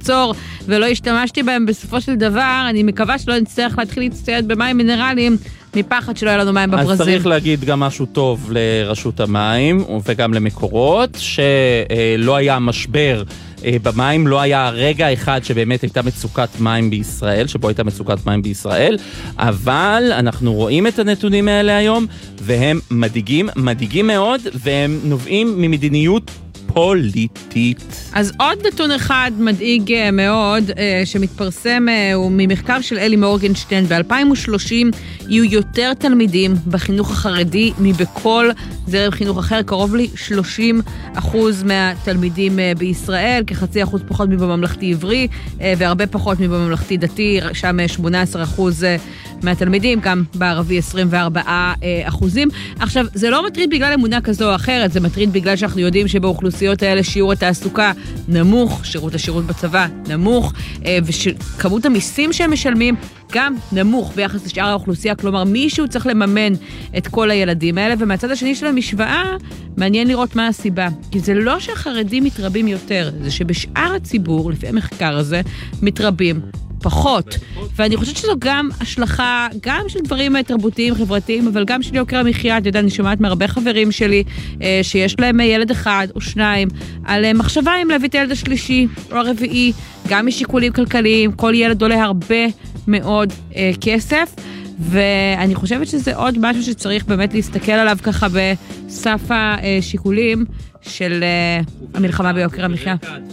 עשור ולא השתמשתי בהם בסופו של דבר, אני מקווה שלא נצטרך להתחיל להצטייד במים מינרליים, מפחד שלא יהיה לנו מים בברזים. אז צריך להגיד גם משהו טוב לרשות המים וגם למקורות, שלא היה משבר במים, לא היה רגע אחד שבאמת הייתה מצוקת מים בישראל, שבו הייתה מצוקת מים בישראל, אבל אנחנו רואים את הנתונים האלה היום, והם מדאיגים מאוד, והם נובעים ממדיניות פוליטית. אז עוד נתון אחד מדאיג מאוד שמתפרסם הוא ממחקר של אלי מורגנשטיין. ב-2030 יהיו יותר תלמידים בחינוך החרדי מבכל זרם חינוך אחר, קרוב ל-30% מהתלמידים בישראל, כ0.5% פחות מבממלכתי עברי והרבה פחות מבממלכתי דתי, שם 18% מהתלמידים, גם בערבי 24%. עכשיו, זה לא מטריד בגלל אמונה כזו או אחרת, זה מטריד בגלל שאנחנו יודעים שבאוכלוסיות האלה שיעור התעסוקה נמוך, השירות בצבא נמוך, וכמות המיסים שהם משלמים גם נמוך ביחס לשאר האוכלוסייה, כלומר מישהו צריך לממן את כל הילדים האלה, ומהצד השני של המשוואה מעניין לראות מה הסיבה, כי זה לא שהחרדים מתרבים יותר, זה שבשאר הציבור, לפי המחקר הזה, מתרבים פחות. ואני חושבת שזו גם השלכה, גם של דברים תרבותיים, חברתיים, אבל גם של יוקר המחיה. אתה יודע, אני שומעת מהרבה חברים שלי שיש להם ילד אחד או שניים, על מחשבה אם להביא את הילד השלישי או הרביעי, גם משיקולים כלכליים. כל ילד עולה הרבה מאוד כסף, ואני חושבת שזה עוד משהו שצריך באמת להסתכל עליו ככה בסף השיקולים של המלחמה ביוקר המחיה.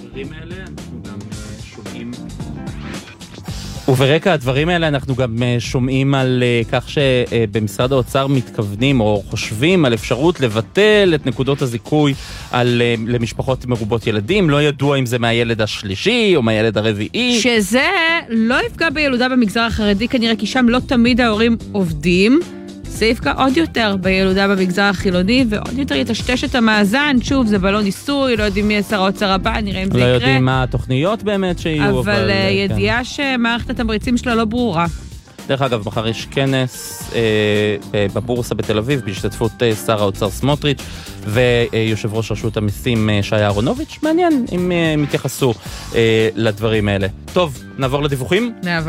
וברקע הדברים האלה אנחנו גם שומעים על כך שבמשרד האוצר מתכוונים או חושבים על אפשרות לבטל את נקודות הזיכוי למשפחות מרובות ילדים. לא ידוע אם זה מהילד השלישי או מהילד הרביעי. שזה לא יפגע בילודה במגזר החרדי כנראה, כי שם לא תמיד ההורים עובדים. זה יפגע עוד יותר בילודה במגזר החילוני, ועוד יותר יטשטש את המאזן. שוב, זה בלון ניסוי, לא יודעים מי שר האוצר הבא, נראה אם זה יקרה. לא יודעים מה התוכניות באמת שיהיו. אבל ידיעה שמערכת התמריצים שלה לא ברורה. דרך אגב, מחר יש כנס בבורסה בתל אביב, בהשתתפות שר האוצר סמוטריץ' ויושב ראש רשות המיסים שי אהרונוביץ'. מעניין אם מתייחסו לדברים האלה. טוב, נעבור לדיווחים? נעבור.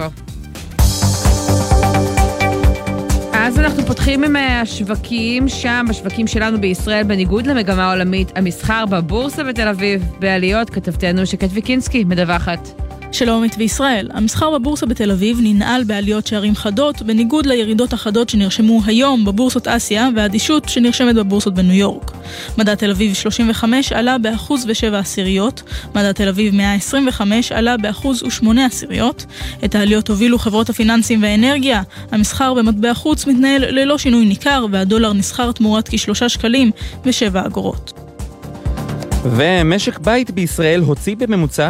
אז אנחנו פותחים עם השווקים שם, השווקים שלנו בישראל, בניגוד למגמה עולמית, המסחר בבורסה בתל אביב, בעליות. כתבתנו שקד ויקינסקי מדווחת. שלום עמית וישראל, המסחר בבורסה בתל אביב ננעל בעליות שערים חדות, בניגוד לירידות החדות שנרשמו היום בבורסות אסיה והאדישות שנרשמת בבורסות בניו יורק. מדד תל אביב 35 עלה ב1.7%, מדד תל אביב 125 עלה ב1.8%. את העליות הובילו חברות הפיננסים והאנרגיה. המסחר במטבע חוץ מתנהל ללא שינוי ניכר, והדולר נסחר תמורת כ3 שקלים ו7 אגורות. ומשק בית בישראל הוציא בממוצע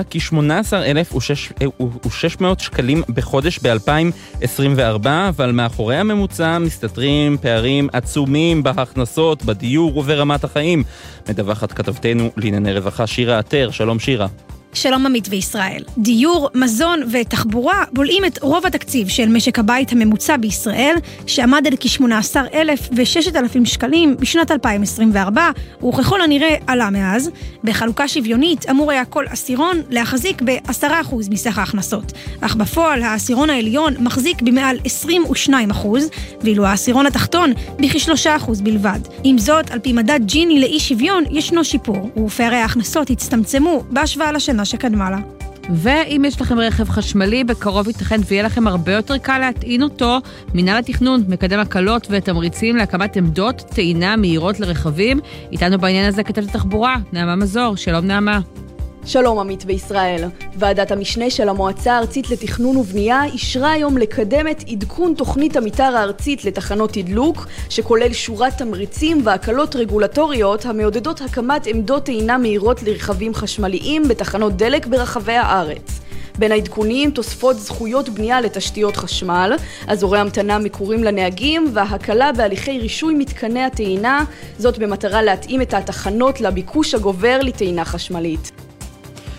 כ18,600 שקלים בחודש ב-2024, אבל מאחורי הממוצע מסתתרים פערים עצומים בהכנסות, בדיור וברמת החיים. מדווחת כתבתנו לענייני רווחה שירה עטר. שלום שירה. שלום עמית וישראל. דיור, מזון ותחבורה בולעים את רוב התקציב של משק הבית הממוצע בישראל, שעמד על כ18,006 שקלים בשנת 2024, וככל הנראה עלה מאז. בחלוקה שוויונית אמור היה כל עשירון להחזיק ב10% מסך ההכנסות, אך בפועל העשירון העליון מחזיק במעל 22%, ואילו העשירון התחתון בכ3% בלבד. עם זאת, על פי מדד ג'יני לאי שוויון ישנו שיפור, ופערי ההכנסות הצטמצמו בהשוואה לשנה שקדמה לה. ואם יש לכם רכב חשמלי, בקרוב ייתכן ויהיה לכם הרבה יותר קל להטעין אותו. מינהל התכנון מקדם הקלות ותמריצים להקמת עמדות טעינה מהירות לרכבים. איתנו בעניין הזה כתבת התחבורה, נעמה מזור. שלום נעמה. שלום עמית בישראל. ועדת המשנה של המועצה הארצית לתכנון ובנייה אישרה היום לקדם את עדכון תוכנית המתאר הארצית לתחנות תדלוק, שכולל שורת תמריצים והקלות רגולטוריות המעודדות הקמת עמדות טעינה מהירות לרכבים חשמליים בתחנות דלק ברחבי הארץ. בין העדכונים תוספות זכויות בנייה לתשתיות חשמל, אזורי המתנה מקורים לנהגים והקלה בהליכי רישוי מתקני הטעינה, זאת במטרה להתאים את התחנות לביקוש הגובר לטעינה חשמלית.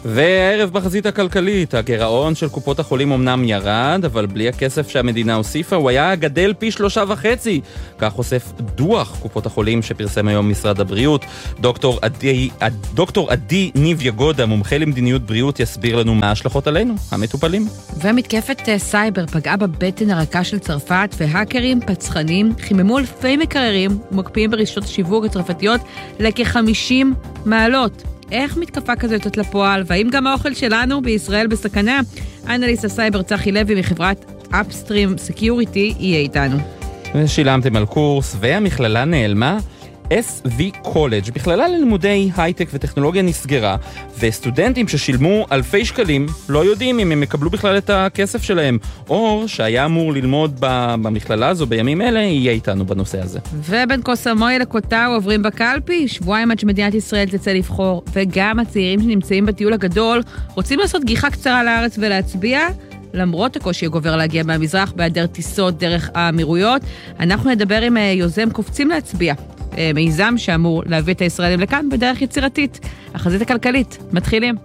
והערב בחזית הכלכלית, הגירעון של קופות החולים אמנם ירד, אבל בלי הכסף שהמדינה הוסיפה, הוא היה גדל פי 3.5. כך חושף דוח קופות החולים שפרסם היום משרד הבריאות. דוקטור עדי ניב יגודה, מומחה למדיניות בריאות, יסביר לנו מה ההשלכות עלינו, המטופלים. ומתקפת סייבר פגעה בבטן הרכה של צרפת, והאקרים פצחנים חיממו אלפי מקררים ומקפיאים ברשתות השיווק הצרפתיות לכ-50 מעלות. איך מתקפה כזו יוצאת לפועל, והאם גם האוכל שלנו בישראל בסכנה? אנליסט הסייבר צחי לוי מחברת אפסטרים סקיוריטי יהיה איתנו. ושילמתם על קורס, והמכללה נעלמה. SV קולג', בכללה ללימודי הייטק וטכנולוגיה, נסגרה, וסטודנטים ששילמו אלפי שקלים לא יודעים אם הם יקבלו בכלל את הכסף שלהם. אור, שהיה אמור ללמוד במכללה הזו בימים אלה, יהיה איתנו בנושא הזה. ובין קוסמוי לקוטאו עוברים בקלפי, שבועיים עד שמדינת ישראל תצא לבחור, וגם הצעירים שנמצאים בטיול הגדול רוצים לעשות גיחה קצרה לארץ ולהצביע, למרות הקושי הגובר להגיע מהמזרח בהיעדר טיסות דרך האמירויות. אנחנו נדבר עם יוזם קופצים להצביע, מיזם שאמור להביא את הישראלים לכאן בדרך יצירתית. החזית הכלכלית, מתחילים.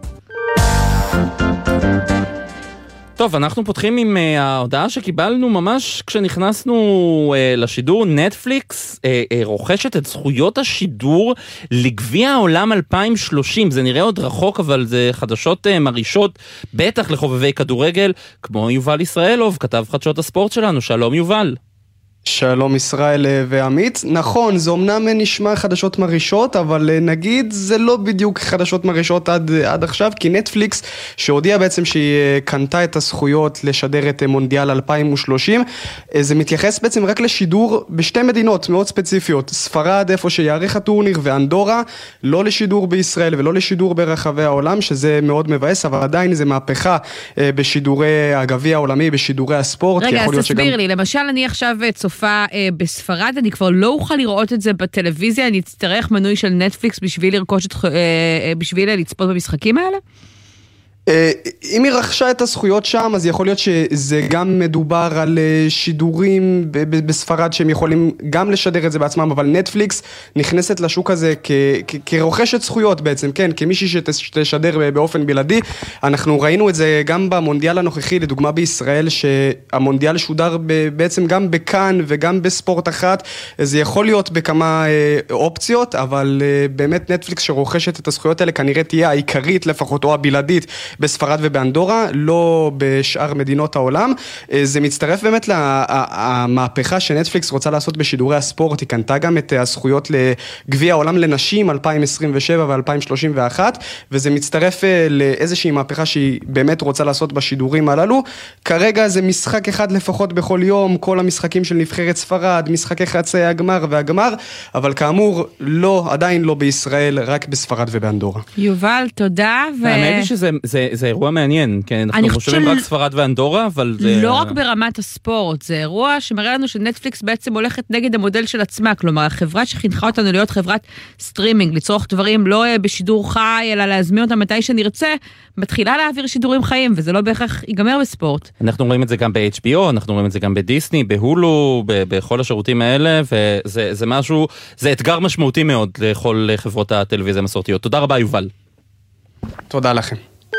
טוב, אנחנו פותחים עם ההודעה שקיבלנו ממש כשנכנסנו לשידור. נטפליקס רוכשת את זכויות השידור לגביע העולם 2030. זה נראה עוד רחוק, אבל זה חדשות מרישות, בטח לחובבי כדורגל, כמו יובל ישראלוב, כתב חדשות הספורט שלנו. שלום יובל. שלום ישראל ועמית. נכון, זה אומנם נשמע חדשות מרישות, אבל נגיד זה לא בדיוק חדשות מרישות עד עכשיו, כי נטפליקס שהודיעה בעצם שהיא קנתה את הזכויות לשדר את מונדיאל 2030, זה מתייחס בעצם רק לשידור בשתי מדינות מאוד ספציפיות, ספרד איפה שיערך הטורניר ואנדורה, לא לשידור בישראל ולא לשידור ברחבי העולם, שזה מאוד מבאס, אבל עדיין זה מהפכה בשידורי הגביע העולמי, בשידורי הספורט. רגע, אז תסביר לי, למשל אני עכשיו צופה בספרד, אני כבר לא אוכל לראות את זה בטלוויזיה, אני אצטרך מנוי של נטפליקס בשביל לצפות במשחקים האלה? אם היא רכשה את הזכויות שם, אז יכול להיות שזה גם מדובר על שידורים בספרד שהם יכולים גם לשדר את זה בעצמם, אבל נטפליקס נכנסת לשוק הזה כרוכשת זכויות בעצם, כן, כמישהי שתשדר באופן בלעדי. אנחנו ראינו את זה גם במונדיאל הנוכחי, לדוגמה בישראל, שהמונדיאל שודר בעצם גם בכאן וגם בספורט אחת, זה יכול להיות בכמה אופציות, אבל באמת נטפליקס שרוכשת את הזכויות האלה כנראה תהיה העיקרית לפחות או הבלעדית בספרד ובאנדורה, לא בשאר מדינות העולם. זה מצטרף באמת למהפכה שנטפליקס רוצה לעשות בשידורי הספורט. היא קנתה גם את הזכויות לגביע העולם לנשים 2027 ו-2031, וזה מצטרף לאיזושהי מהפכה שהיא באמת רוצה לעשות בשידורים הללו. כרגע זה משחק אחד לפחות בכל יום, כל המשחקים של נבחרת ספרד, משחקי חצי הגמר והגמר, אבל כאמור לא, עדיין לא בישראל, רק בספרד ובאנדורה. יובל, תודה. האמת היא שזה אירוע מעניין, כן, אנחנו חושבים רק ספרד ואנדורה, אבל זה... לא רק ברמת הספורט, זה אירוע שמראה לנו שנטפליקס בעצם הולכת נגד המודל של עצמה, כלומר, החברה שחינכה אותנו להיות חברת סטרימינג, לצורך דברים לא בשידור חי, אלא להזמין אותם מתי שנרצה, מתחילה להעביר שידורים חיים, וזה לא בהכרח ייגמר בספורט. אנחנו רואים את זה גם ב-HBO, אנחנו רואים את זה גם בדיסני, בהולו, בכל השירותים האלה, וזה משהו, זה אתגר משמעותי מאוד לכל חברות הטלוויזיה המסורתיות. תודה רבה, יובל. תודה לכם.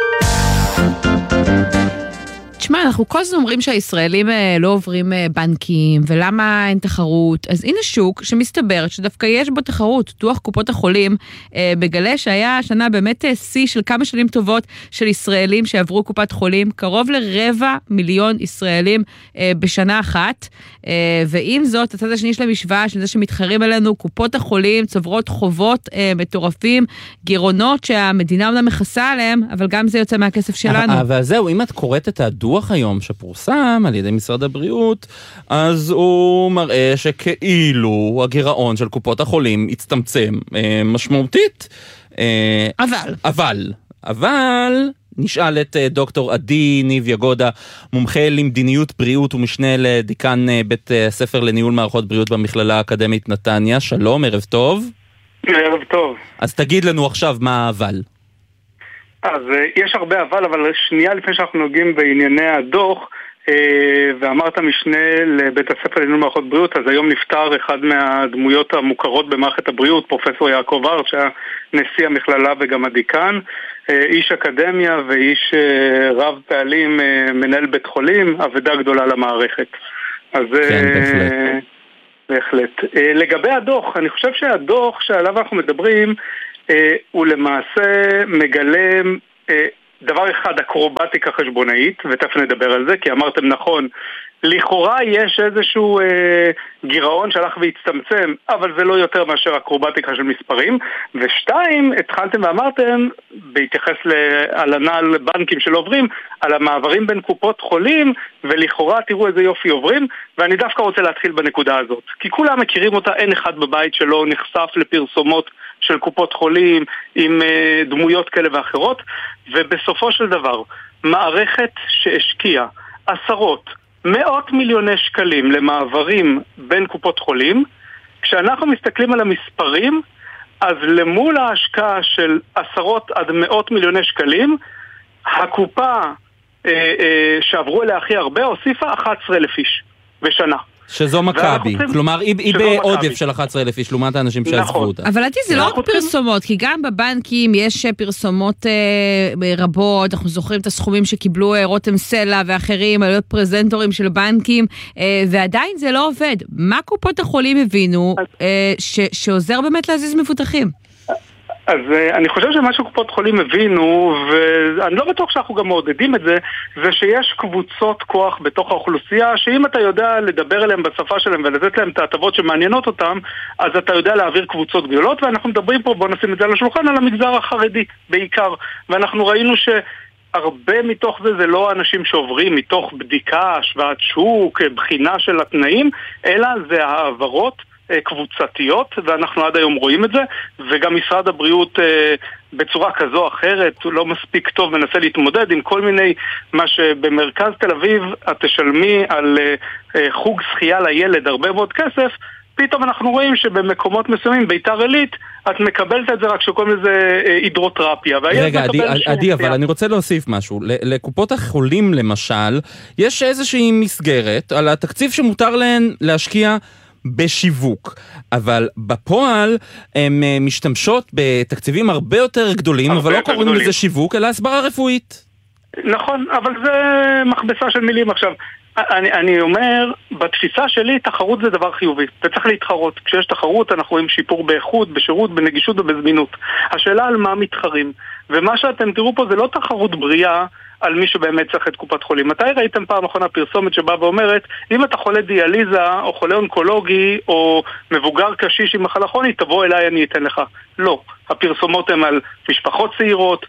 תשמע, אנחנו כל הזמן אומרים שהישראלים לא עוברים בנקים, ולמה אין תחרות. אז הנה שוק שמסתבר שדווקא יש בו תחרות. דוח קופות החולים בגלה שהיה השנה באמת שיא של כמה שנים טובות של ישראלים שעברו קופת חולים, קרוב ל250,000 ישראלים בשנה אחת. ועם זאת, הצד השני של המשוואה, של זה שמתחרים עלינו, קופות החולים צוברות חובות מטורפים, גירעונות שהמדינה אומנם מכסה עליהם, אבל גם זה יוצא מהכסף שלנו. אבל זהו, אם את קוראת את הדוח היום שפורסם על ידי משרד הבריאות, אז הוא מראה שכאילו הגירעון של קופות החולים הצטמצם משמעותית. אבל נשאל את דוקטור עדי ניב יגודה, מומחה למדיניות בריאות ומשנה לדיקן בית ספר לניהול מערכות בריאות במכללה האקדמית נתניה. שלום, ערב טוב. ערב טוב. אז תגיד לנו עכשיו מה אבל. אז יש הרבה אבל שנייה לפני שאנחנו נוגעים בענייני הדוח, ואמרת משנה לבית הספר לניהול מערכות בריאות, אז היום נפטר אחד מהדמויות המוכרות במערכת הבריאות, פרופסור יעקב ארט, שהיה נשיא המכללה וגם הדיקן. איש אקדמיה ואיש רב פעלים, מנהל בית חולים, עבודה גדולה למערכת. אז כן, בהחלט. לגבי הדוח, אני חושב שהדוח שעליו אנחנו מדברים, הוא למעשה מגלם דבר אחד, אקרובטיקה חשבונאית, ותכף נדבר על זה, כי אמרתם נכון, לכאורה יש איזשהו גירעון שהלך והצטמצם, אבל זה לא יותר מאשר אקרובטיקה של מספרים. ושתיים, התחלתם ואמרתם, בהתייחס על הנעל בנקים שלא עוברים, על המעברים בין קופות חולים, ולכאורה תראו איזה יופי עוברים, ואני דווקא רוצה להתחיל בנקודה הזאת. כי כולם מכירים אותה, אין אחד בבית שלא נחשף לפרסומות של קופות חולים, עם דמויות כאלה ואחרות, ובסופו של דבר, מערכת שהשקיעה עשרות, מאות מיליוני שקלים למעברים בין קופות חולים, כשאנחנו מסתכלים על המספרים, אז למול ההשקעה של עשרות עד מאות מיליוני שקלים, הקופה שעברו אליה הכי הרבה הוסיפה 11,000 איש בשנה. שזו מכבי, כלומר היא בעודף של 11,000 איש לעומת האנשים שעזבו אותה. אבל עדי זה לא רק פרסומות, כי גם בבנקים יש פרסומות רבות, אנחנו זוכרים את הסכומים שקיבלו רותם סלע ואחרים, היו פרזנטורים של בנקים, ועדיין זה לא עובד. מה קופות החולים הבינו שעוזר באמת להזיז מבוטחים? אז אני חושב שמה שקופות חולים הבינו, ואני לא בטוח שאנחנו גם מעודדים את זה, זה שיש קבוצות כוח בתוך האוכלוסייה, שאם אתה יודע לדבר אליהם בשפה שלהם ולתת להם את ההטבות שמעניינות אותם, אז אתה יודע להעביר קבוצות גדולות, ואנחנו מדברים פה, בוא נשים את זה על השולחן, על המגזר החרדי בעיקר, ואנחנו ראינו הרבה מתוך זה לא אנשים שעוברים מתוך בדיקה, השוואת שוק, בחינה של התנאים, אלא זה העברות קבוצתיות, ואנחנו עד היום רואים את זה, וגם משרד הבריאות בצורה כזו או אחרת, הוא לא מספיק טוב, מנסה להתמודד עם כל מיני, מה שבמרכז תל אביב את תשלמי על חוג שחייה לילד הרבה מאוד כסף, פתאום אנחנו רואים שבמקומות מסוימים, ביתר עילית, את מקבלת את זה רק שכל מיזה הידרותרפיה. רגע, עדי, אבל אני רוצה להוסיף משהו. לקופות החולים למשל, יש איזושהי מסגרת על התקציב שמותר להן להשקיע בשיווק, אבל בפועל הן משתמשות בתקציבים הרבה יותר גדולים, אבל לא קוראים לזה שיווק, אלא הסברה רפואית. נכון, אבל זה מכבסה של מילים. עכשיו, אני אומר, בתפיסה שלי תחרות זה דבר חיובי, וצריך להתחרות. כשיש תחרות אנחנו רואים שיפור באיכות, בשירות, בנגישות ובזמינות. השאלה על מה מתחרים, ומה שאתם תראו פה זה לא תחרות בריאה על מי שבאמת צריך את קופת חולים. מתי ראיתם פעם אחרונה פרסומת שבאה ואומרת, אם אתה חולה דיאליזה או חולה אונקולוגי או מבוגר קשיש עם מחלה כרונית, תבוא אליי אני אתן לך. לא. הפרסומות הן על משפחות צעירות,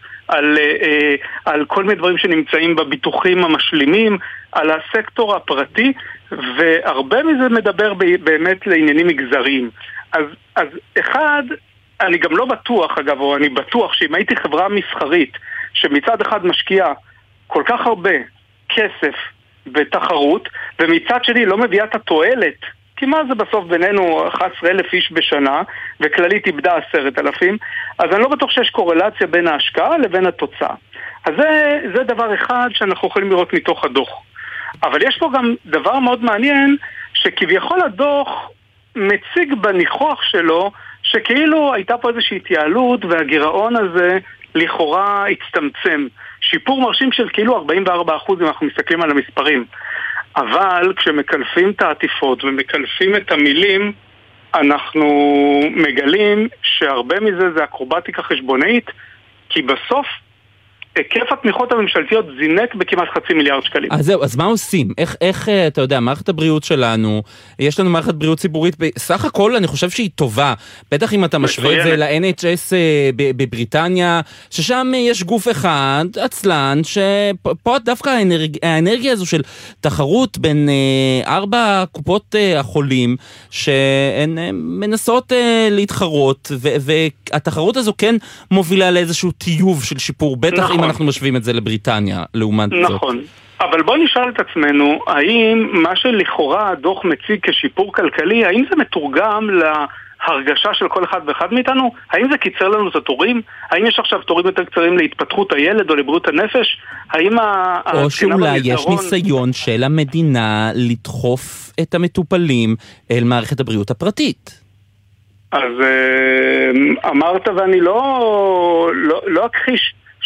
על כל מיני דברים שנמצאים בביטוחים המשלימים, על הסקטור הפרטי, והרבה מזה מדבר באמת לעניינים מגזריים. אז אחד, אני גם לא בטוח, אגב, או אני בטוח שאם הייתי חברה מסחרית, שמצד אחד משקיעה כל כך הרבה כסף בתחרות, ומצד שני לא מביאה את התועלת, כי מה זה בסוף בינינו 11,000 איש בשנה, וכללית איבדה 10,000, אז אני לא בטוח שיש קורלציה בין ההשקעה לבין התוצאה. אז זה דבר אחד שאנחנו יכולים לראות מתוך הדוח. אבל יש פה גם דבר מאוד מעניין, שכביכול הדוח מציג בניחוח שלו, שכאילו הייתה פה איזושהי התייעלות, והגירעון הזה לכאורה הצטמצם. שיפור מרשים של כאילו 44% אם אנחנו מסתכלים על המספרים. אבל כשמקלפים את העטיפות ומקלפים את המילים, אנחנו מגלים שהרבה מזה זה אקרובטיקה חשבונאית, כי בסוף היקף התמיכות הממשלתיות זינק בכמעט 500 מיליארד שקלים. אז זהו, אז מה עושים? איך, אתה יודע, מערכת הבריאות שלנו, יש לנו מערכת בריאות ציבורית, בסך הכל אני חושב שהיא טובה, בטח אם אתה משווה את זה ל-NHS בבריטניה, ששם יש גוף אחד, עצלן, שפה דווקא האנרגיה הזו של תחרות בין 4 קופות החולים, שהן מנסות להתחרות, והתחרות הזו כן מובילה לאיזשהו טיוב של שיפור, בטח אם אנחנו משווים את זה לבריטניה, לעומת זאת. נכון. אבל בוא נשאל את עצמנו, האם מה שלכאורה הדוח מציג כשיפור כלכלי, האם זה מתורגם להרגשה של כל אחד ואחד מאיתנו? האם זה קיצר לנו את התורים? האם יש עכשיו תורים יותר קצרים להתפתחות הילד או לבריאות הנפש? האם או שאולי יש ניסיון של המדינה לדחוף את המטופלים אל מערכת הבריאות הפרטית? אז אמרת ואני לא אכחיש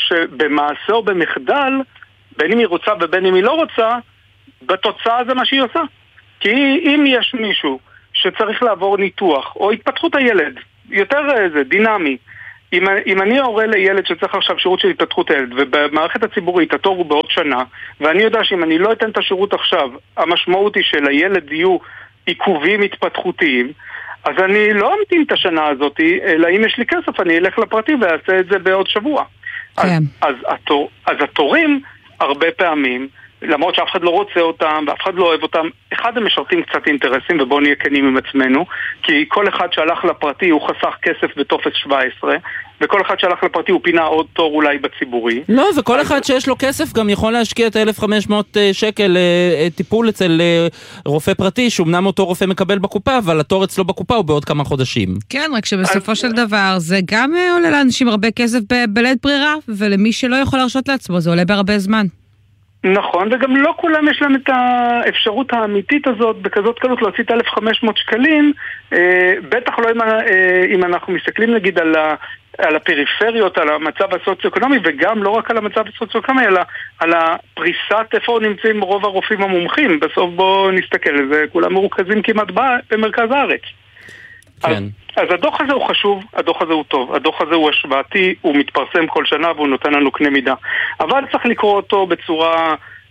שבמעשה או במחדל, בין אם היא רוצה ובין אם היא לא רוצה, בתוצאה זה מה שהיא עושה. כי אם יש מישהו שצריך לעבור ניתוח, או התפתחות הילד, יותר זה דינמי, אם אני הורה לילד שצריך עכשיו שירות של התפתחות הילד, ובמערכת הציבורית התור הוא בעוד שנה, ואני יודע שאם אני לא אתן את השירות עכשיו, המשמעות היא שלילד יהיו עיכובים התפתחותיים, אז אני לא אמתין את השנה הזאת, אלא אם יש לי כסף, אני אלך לפרטי ואעשה את זה בעוד שבוע. כן. אז התורים הרבה פעמים, למרות שאף אחד לא רוצה אותם ואף אחד לא אוהב אותם, אחד הם משרתים קצת אינטרסים, ובואו נהיה כנים עם עצמנו, כי כל אחד שהלך לפרטי הוא חסך כסף בטופס 17, וכל אחד שהלך לפרטי הוא פינה עוד תור אולי בציבורי. לא, וכל אחד שיש לו כסף גם יכול להשקיע את 1,500 שקל טיפול אצל רופא פרטי, שאומנם אותו רופא מקבל בקופה, אבל התור אצלו בקופה הוא בעוד כמה חודשים. כן, רק שבסופו של דבר זה גם עולה לאנשים הרבה כסף בלית ברירה, ולמי שלא יכול להרשות לעצמו זה עולה בהרבה זמן. נכון, וגם לא כולם יש להם את האפשרות האמיתית הזאת בכזאת קלות להוציא את 1,500 שקלים, בטח לא אם אנחנו מסתכלים נגיד על הפריפריות, על המצב הסוציו-אקונומי, וגם לא רק על המצב הסוציו-אקונומי, אלא על הפריסת איפה נמצאים רוב הרופאים המומחים. בסוף בואו נסתכל על זה, כולם מרוכזים כמעט במרכז הארץ. כן. אז הדוח הזה הוא חשוב, הדוח הזה הוא טוב, הדוח הזה הוא השוואתי, הוא מתפרסם כל שנה והוא נותן לנו קנה מידה. אבל צריך לקרוא אותו בצורה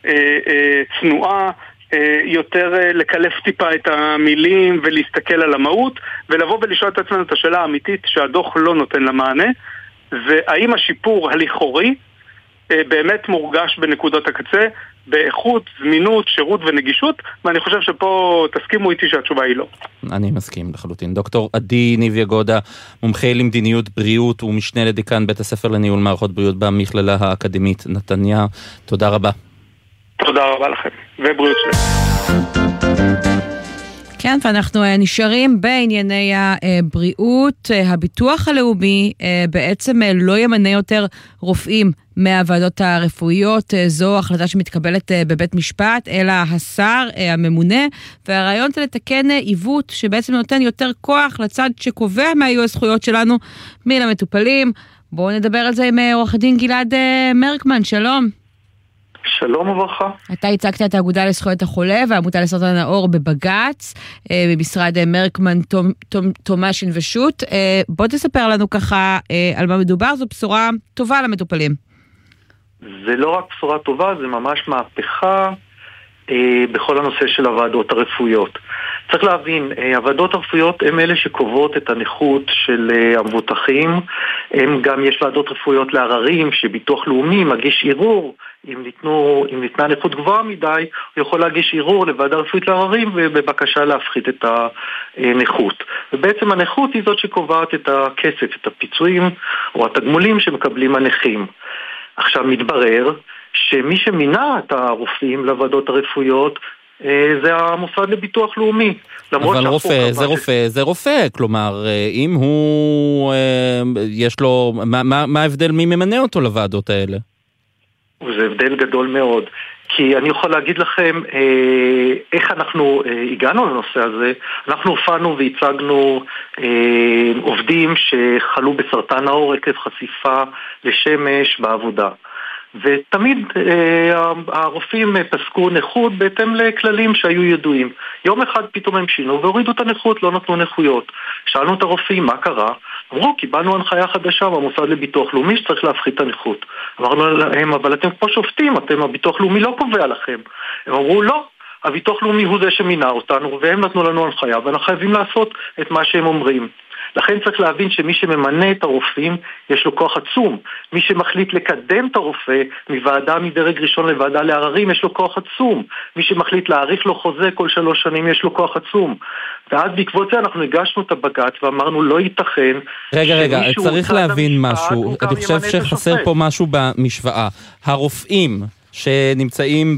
צנועה, יותר לקלף טיפה את המילים ולהסתכל על המהות, ולבוא ולשאול את עצמנו את השאלה האמיתית שהדוח לא נותן לה מענה, והאם השיפור הלכאורי באמת מורגש בנקודות הקצה, באיכות, זמינות, שירות ונגישות, ואני חושב שפה תסכימו איתי שהתשובה היא לא. אני מסכים לחלוטין. דוקטור עדי ניב יגודה, מומחה למדיניות בריאות ומשנה לדיקן בית הספר לניהול מערכות בריאות במכללה האקדמית נתניה. תודה רבה. תודה רבה לכם, ובריאות שלנו. כן, ואנחנו נשארים בענייני הבריאות. הביטוח הלאומי בעצם לא ימנה יותר רופאים מהוועדות הרפואיות. זו החלטה שמתקבלת בבית משפט, אלא השר הממונה, והרעיון זה לתקן עיוות שבעצם נותן יותר כוח לצד שקובע מה יהיו הזכויות שלנו מלמטופלים. בואו נדבר על זה עם עורך הדין גלעד מרקמן, שלום. שלום וברכה. אתה הצגת את האגודה לזכויות החולה והעמותה לסרטן העור בבג"ץ, במשרד מרקמן תומאשין ושות'. בוא תספר לנו ככה על מה מדובר, זו בשורה טובה למטופלים. זה לא רק בשורה טובה, זה ממש מהפכה בכל הנושא של הוועדות הרפואיות. צריך להבין, הוועדות הרפואיות הן אלה שקובעות את הנכות של המבוטחים. גם יש ועדות רפואיות לעררים שביטוח לאומי מגיש ערעור. אם ניתנה נכות גבוהה מדי, הוא יכול להגיש ערעור לוועדה רפואית לעררים ובבקשה להפחית את הנכות. ובעצם הנכות היא זאת שקובעת את הכסף, את הפיצויים או התגמולים שמקבלים הנכים. עכשיו מתברר שמי שמינה את הרופאים לוועדות הרפואיות זה המוסד לביטוח לאומי. אבל רופא, זה רופא, כלומר, אם הוא, יש לו, מה ההבדל מי ממנה אותו לוועדות האלה? זה הבדל גדול מאוד, כי אני יכול להגיד לכם איך אנחנו הגענו לנושא הזה. אנחנו הופענו והצגנו עובדים שחלו בסרטן העור עקב חשיפה לשמש בעבודה. ותמיד הרופאים פסקו נכות בהתאם לכללים שהיו ידועים. יום אחד פתאום הם שינו והורידו את הנכות, לא נתנו נכויות. שאלנו את הרופאים מה קרה, אמרו קיבלנו הנחיה חדשה במוסד לביטוח לאומי שצריך להפחית את הנכות. אמרנו להם אבל אתם כמו שופטים, הביטוח לאומי לא קובע לכם. הם אמרו לא, הביטוח לאומי הוא זה שמינה אותנו והם נתנו לנו הנחיה ואנחנו חייבים לעשות את מה שהם אומרים. לכן צריך להבין שמי שממנה את הרופאים יש לו כוח עצום. מי שמחליט לקדם את הרופא מוועדה מדרג ראשון לוועדה לעררים יש לו כוח עצום. מי שמחליט להאריך לו חוזה כל 3 שנים יש לו כוח עצום. ועד בעקבות זה אנחנו הגשנו את הבג"ץ ואמרנו לא ייתכן. רגע, צריך להבין משהו. אני חושב שחסר פה משהו במשוואה. הרופאים שנמצאים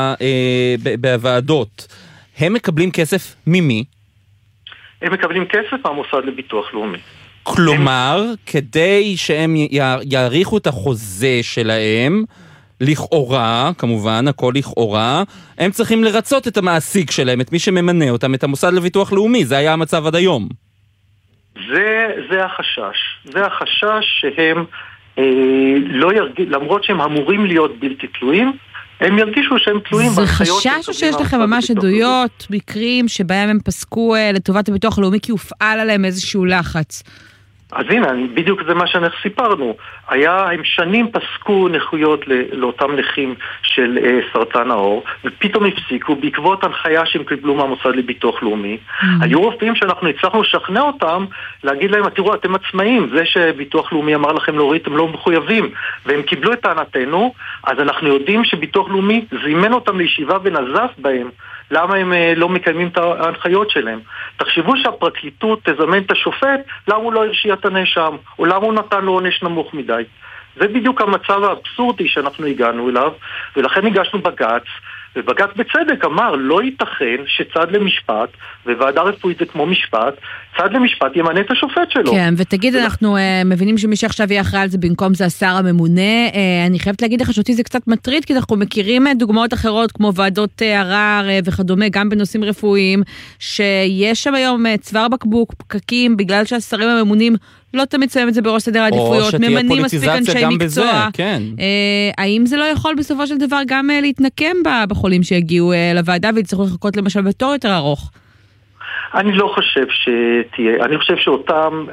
בוועדות, הם מקבלים כסף ממי? הם מקבלים כסף מהמוסד לביטוח לאומי. כלומר, כדי שהם יעריכו את החוזה שלהם, לכאורה, כמובן, הכל לכאורה, הם צריכים לרצות את המעסיק שלהם, את מי שממנה אותם, את המוסד לביטוח לאומי. זה היה המצב עד היום. זה החשש. זה החשש שהם למרות שהם אמורים להיות בלתי תלויים, הם ירגישו שהם תלויים בהנחיות. זה חשש או שיש לכם ממש עדויות, מקרים שבהם הם פסקו לטובת הביטוח הלאומי כי הופעל עליהם איזשהו לחץ? אז הנה, בדיוק זה מה שאנחנו סיפרנו. הם שנים פסקו נכויות לאותם נכים של סרטן העור, ופתאום הפסיקו בעקבות הנחיה שהם קיבלו מהמוסד לביטוח לאומי. היו רופאים שאנחנו הצלחנו לשכנע אותם, להגיד להם, תראו, אתם עצמאים, זה שביטוח לאומי אמר לכם להוריד, אתם לא מחויבים, והם קיבלו את טענתנו, אז אנחנו יודעים שביטוח לאומי זימן אותם לישיבה ונזף בהם. למה הם לא מקיימים את ההנחיות שלהם? תחשבו שהפרקליטות תזמן את השופט, למה הוא לא הרשיע את הנאשם, או למה הוא נתן לו עונש נמוך מדי. זה בדיוק המצב האבסורדי שאנחנו הגענו אליו, ולכן הגשנו בג"ץ, ובג"ץ בצדק אמר, לא ייתכן שצד למשפט, וועדה רפואית זה כמו משפט, צד למשפט ימנה את השופט שלו. כן, ותגיד, אנחנו מבינים שמי שעכשיו יהיה אחראי על זה במקום זה השר הממונה. אני חייבת להגיד לך שאותי זה קצת מטריד, כי אנחנו מכירים דוגמאות אחרות, כמו ועדות ערר וכדומה, גם בנושאים רפואיים, שיש שם היום צוואר בקבוק, פקקים, בגלל שהשרים הממונים לא תמיד שמים את זה בראש סדר העדיפויות, ממנים מספיק אנשי מקצוע. כן. האם זה לא יכול בסופו של דבר גם להתנקם בחולים שהגיעו לוועדה ויצטרכו לחכות למשל בתור יותר ארוך? אני לא חושב שתהיה. אני חושב שאותם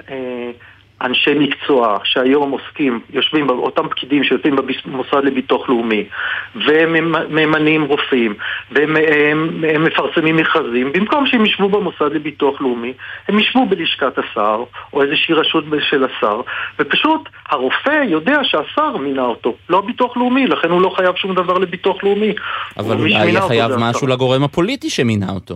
אנשי מקצוע שהיום עוסקים, יושבים, אותם פקידים שיושבים במוסד לביטוח לאומי, והם ממנים רופאים, והם מפרסמים מכרזים, במקום שהם ישבו במוסד לביטוח לאומי, הם ישבו בלשכת השר, או איזושהי רשות של השר, ופשוט הרופא יודע שהשר מינה אותו, לא ביטוח לאומי, לכן הוא לא חייב שום דבר לביטוח לאומי. אבל אולי יהיה חייב משהו לגורם הפוליטי שמינה אותו.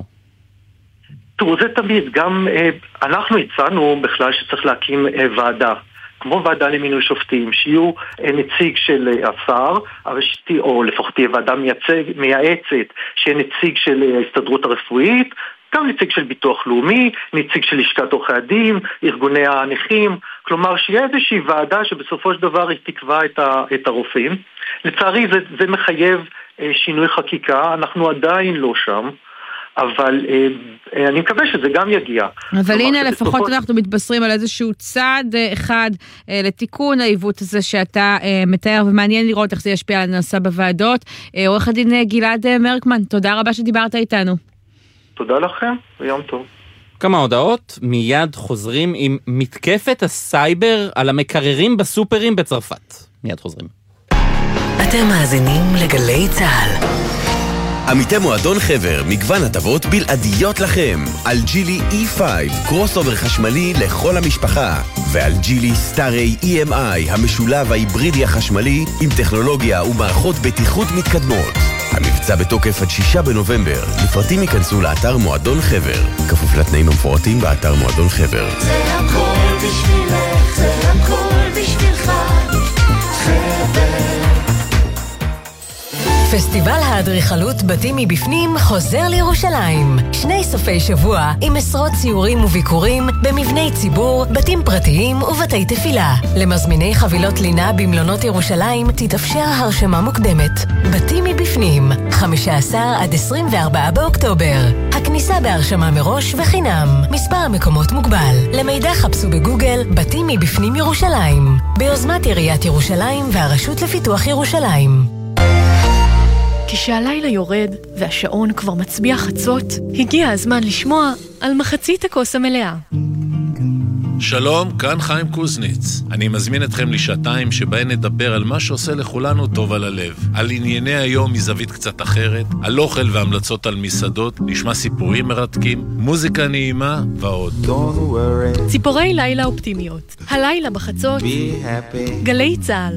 תראו, זה תמיד, גם אנחנו הצענו בכלל שצריך להקים ועדה, כמו ועדה למינוי שופטים, שיהיו נציג של השר, או לפחות תהיה ועדה מייעצת, שיהיה נציג של ההסתדרות הרפואית, גם נציג של ביטוח לאומי, נציג של לשכת עורכי הדין, ארגוני הנכים, כלומר שיהיה איזושהי ועדה שבסופו של דבר היא תקבע את הרופאים. לצערי זה מחייב שינוי חקיקה, אנחנו עדיין לא שם. אבל אני מקווה שזה גם יגיע. אבל הנה לפחות אנחנו מתבשרים על איזשהו צעד אחד לתיקון העיוות הזה שאתה מתאר, ומעניין לראות איך זה ישפיע על הנעשה בוועדות. עורך הדין גלעד מרקמן, תודה רבה שדיברת איתנו. תודה לכם, ויום טוב. כמה הודעות, מיד חוזרים עם מתקפת הסייבר על המקררים בסופרים בצרפת. מיד חוזרים. אתם מאזינים לגלי צהל. עמיתי מועדון חבר, מגוון הטבות בלעדיות לכם. על ג'ילי E5, קרוס אובר חשמלי לכל המשפחה. ועל ג'ילי סטארי EMI, המשולב ההיברידי החשמלי עם טכנולוגיה ומערכות בטיחות מתקדמות. המבצע בתוקף עד 6 בנובמבר. לפרטים ייכנסו לאתר מועדון חבר. כפוף לתנאים המפורטים באתר מועדון חבר. זה הכל בשבילך, זה הכל בשבילך. חבר. פסטיבל האדריכלות בתים מבפנים חוזר לירושלים. 2 סופי שבוע עם עשרות ציורים וביקורים במבני ציבור, בתים פרטיים ובתי תפילה. למזמיני חבילות לינה במלונות ירושלים תתאפשר הרשמה מוקדמת. בתים מבפנים, 15 עד 24 באוקטובר. הכניסה בהרשמה מראש וחינם. מספר המקומות מוגבל. למידע חפשו בגוגל בתים מבפנים ירושלים. ביוזמת עיריית ירושלים והרשות לפיתוח ירושלים. כשהלילה יורד והשעון כבר מצביע חצות, הגיע הזמן לשמוע על מחצית הכוס המלאה. שלום, כאן חיים קוזניץ. אני מזמין אתכם לשעתיים שבהן נדבר על מה שעושה לכולנו טוב על הלב. על ענייני היום מזווית קצת אחרת, על אוכל והמלצות על מסעדות, נשמע סיפורים מרתקים, מוזיקה נעימה ועוד. ציפורי לילה אופטימיות. הלילה בחצות, גלי צהל.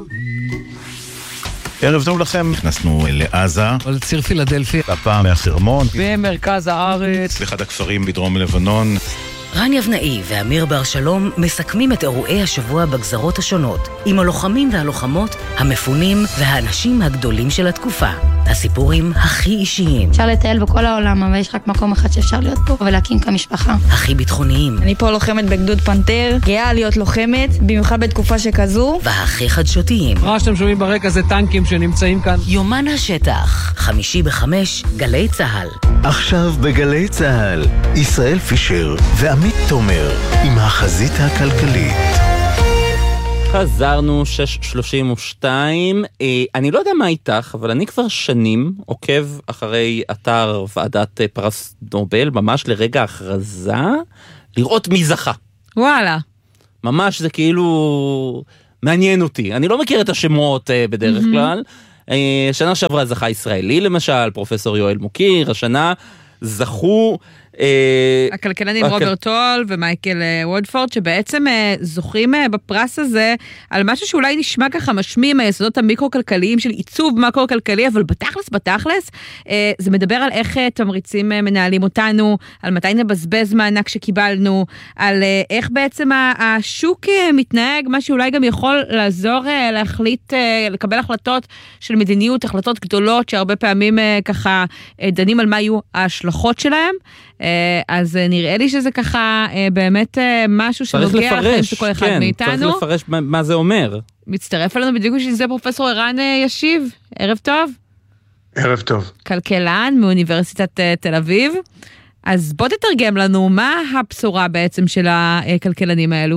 ערב טוב לכם, נכנסנו לעזה, על ציר פילדלפי, הפעם מהחרמון, במרכז הארץ, באחד הכפרים בדרום לבנון. רן יבנאי ואמיר בר שלום מסכמים את אירועי השבוע בגזרות השונות, עם הלוחמים והלוחמות, המפונים והאנשים הגדולים של התקופה. הסיפורים הכי אישיים. אפשר לטייל בכל העולם, אבל יש רק מקום אחד שאפשר להיות פה ולהקים כמשפחה. הכי ביטחוניים. אני פה לוחמת בגדוד פנתר, גאה להיות לוחמת, במיוחד בתקופה שכזו. והכי חדשותיים. מה שאתם שומעים ברקע זה טנקים שנמצאים כאן. יומן השטח, 5:05, גלי צהל. עכשיו בגלי צהל, ישראל פישר ועמית תומר עם החזית הכלכלית. חזרנו 6:32. אני לא יודע מה איתך, אבל אני כבר שנים עוקב אחרי אתר ועדת פרס נובל, ממש לרגע ההכרזה, לראות מי זכה. וואלה. ממש זה כאילו מעניין אותי. אני לא מכיר את השמות בדרך כלל. שנה שעברה זכה ישראלי למשל, פרופסור יואל מוקיר, השנה זכו הכלכלנים רוברט טול ומייקל וודפורד, שבעצם זוכים בפרס הזה על משהו שאולי נשמע ככה משמיע מהיסודות המיקרו-כלכליים של עיצוב מקרו-כלכלי, אבל בתכלס, זה מדבר על איך תמריצים מנהלים אותנו, על מתי נבזבז מענק שקיבלנו, על איך בעצם השוק מתנהג, מה שאולי גם יכול לעזור להחליט, לקבל החלטות של מדיניות, החלטות גדולות, שהרבה פעמים ככה דנים על מה יהיו ההשלכות שלהם. אז נראה לי שזה ככה באמת משהו שנוגע לחיים של כל אחד מאיתנו. צריך לפרש מה זה אומר. מצטרף אלינו בדיוק בשביל זה פרופסור ערן ישיב. ערב טוב. ערב טוב. כלכלן מאוניברסיטת תל אביב. אז בוא תתרגם לנו מה הבשורה בעצם של הכלכלנים האלו.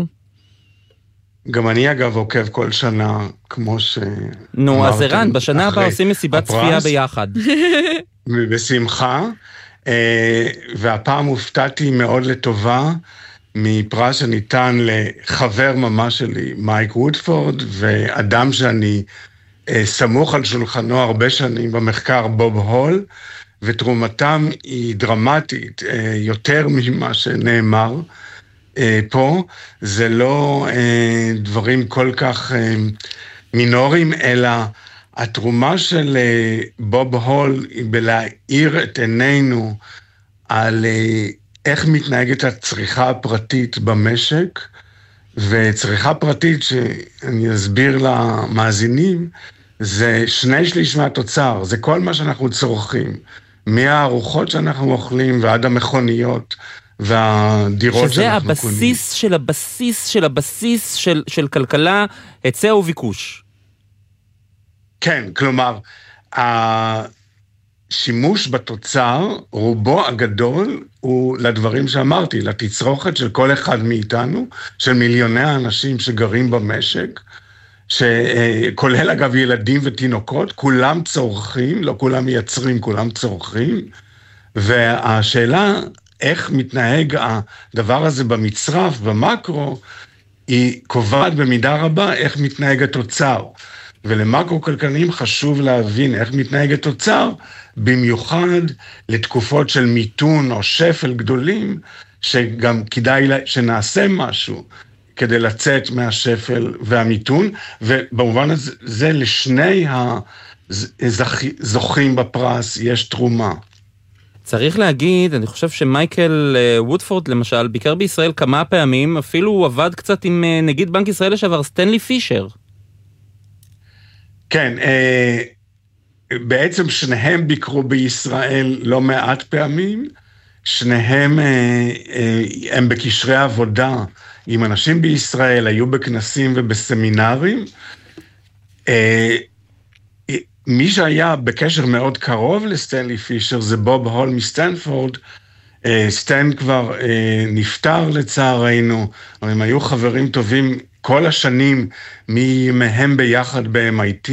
גם אני אגב עוקב כל שנה, כמו ש... נו, אז ערן, בשנה הבאה עושים מסיבת צפייה ביחד. בשמחה. והפעם הופתעתי מאוד לטובה מפרס שניתן לחבר ממש שלי, מייק וודפורד, ואדם שאני סמוך על שולחנו הרבה שנים במחקר, בוב הול, ותרומתם היא דרמטית, יותר ממה שנאמר פה. זה לא דברים כל כך מינוריים, אלא התרומה של בוב הול היא בלהאיר את עינינו על איך מתנהגת הצריכה הפרטית במשק, וצריכה פרטית, שאני אסביר למאזינים, זה 2/3 מהתוצר, זה כל מה שאנחנו צורכים, מהארוחות שאנחנו אוכלים ועד המכוניות והדירות שאנחנו קונים. שזה הבסיס של הבסיס של הבסיס של כלכלה, היצע וביקוש. כן, כלומר, השימוש בתוצר, רובו הגדול, הוא לדברים שאמרתי, לתצרוכת של כל אחד מאיתנו, של מיליוני האנשים שגרים במשק, שכולל אגב ילדים ותינוקות, כולם צורכים, לא כולם מייצרים, כולם צורכים, והשאלה, איך מתנהג הדבר הזה במצרף, במקרו, היא קובעת במידה רבה איך מתנהג התוצר. ולמקרו-כלכלנים חשוב להבין איך מתנהג התוצר, במיוחד לתקופות של מיתון או שפל גדולים, שגם כדאי שנעשה משהו כדי לצאת מהשפל והמיתון, ובמובן הזה לשני הזוכים בפרס יש תרומה. צריך להגיד, אני חושב שמייקל וודפורד למשל ביקר בישראל כמה פעמים, אפילו הוא עבד קצת עם נגיד בנק ישראל לשעבר, סטנלי פישר. כן, בעצם שניהם ביקרו בישראל לא מעט פעמים, שניהם הם בקשרי עבודה עם אנשים בישראל, היו בכנסים ובסמינרים. מי שהיה בקשר מאוד קרוב לסטנלי פישר זה בוב הול מסטנפורד. סטן כבר נפטר לצערנו, אבל הם היו חברים טובים כל השנים מהם ביחד ב-MIT,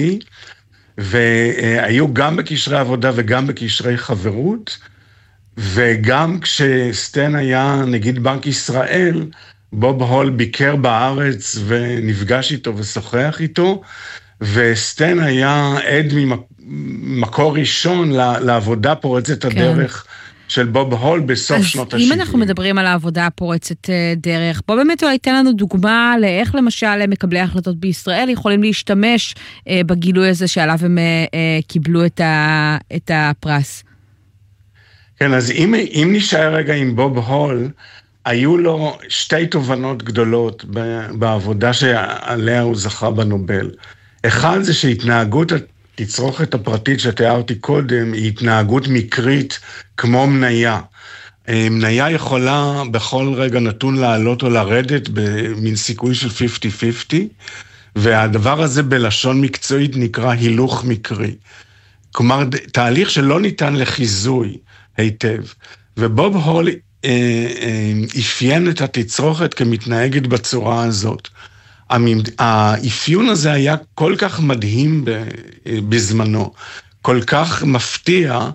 והיו גם בקשרי עבודה וגם בקשרי חברות, וגם כשסטן היה נגיד בנק ישראל, בוב הול ביקר בארץ ונפגש איתו ושוחח איתו, וסטן היה עד ממקור ראשון לעבודה פורצת הדרך של בוב הול בסוף שנות ה-70. אז אם אנחנו מדברים על העבודה הפורצת דרך, בוא באמת אולי ייתן לנו דוגמה לאיך למשל מקבלי ההחלטות בישראל יכולים להשתמש בגילוי הזה שעליו הם קיבלו את הפרס. כן, אז אם נשאר רגע עם בוב הול, היו לו שתי תובנות גדולות בעבודה שעליה הוא זכה בנובל. אחד זה שהתנהגות התצרוכת הפרטית שתיארתי קודם היא התנהגות מקרית כמו מניה. מניה יכולה בכל רגע נתון לעלות או לרדת במין סיכוי של 50-50, והדבר הזה בלשון מקצועית נקרא הילוך מקרי. כלומר, תהליך שלא ניתן לחיזוי היטב. ובוב הול אפיין את התצרוכת כמתנהגת בצורה הזאת. האפיון הזה היה כל כך מדהים בזמנו, כל כך מפתיע,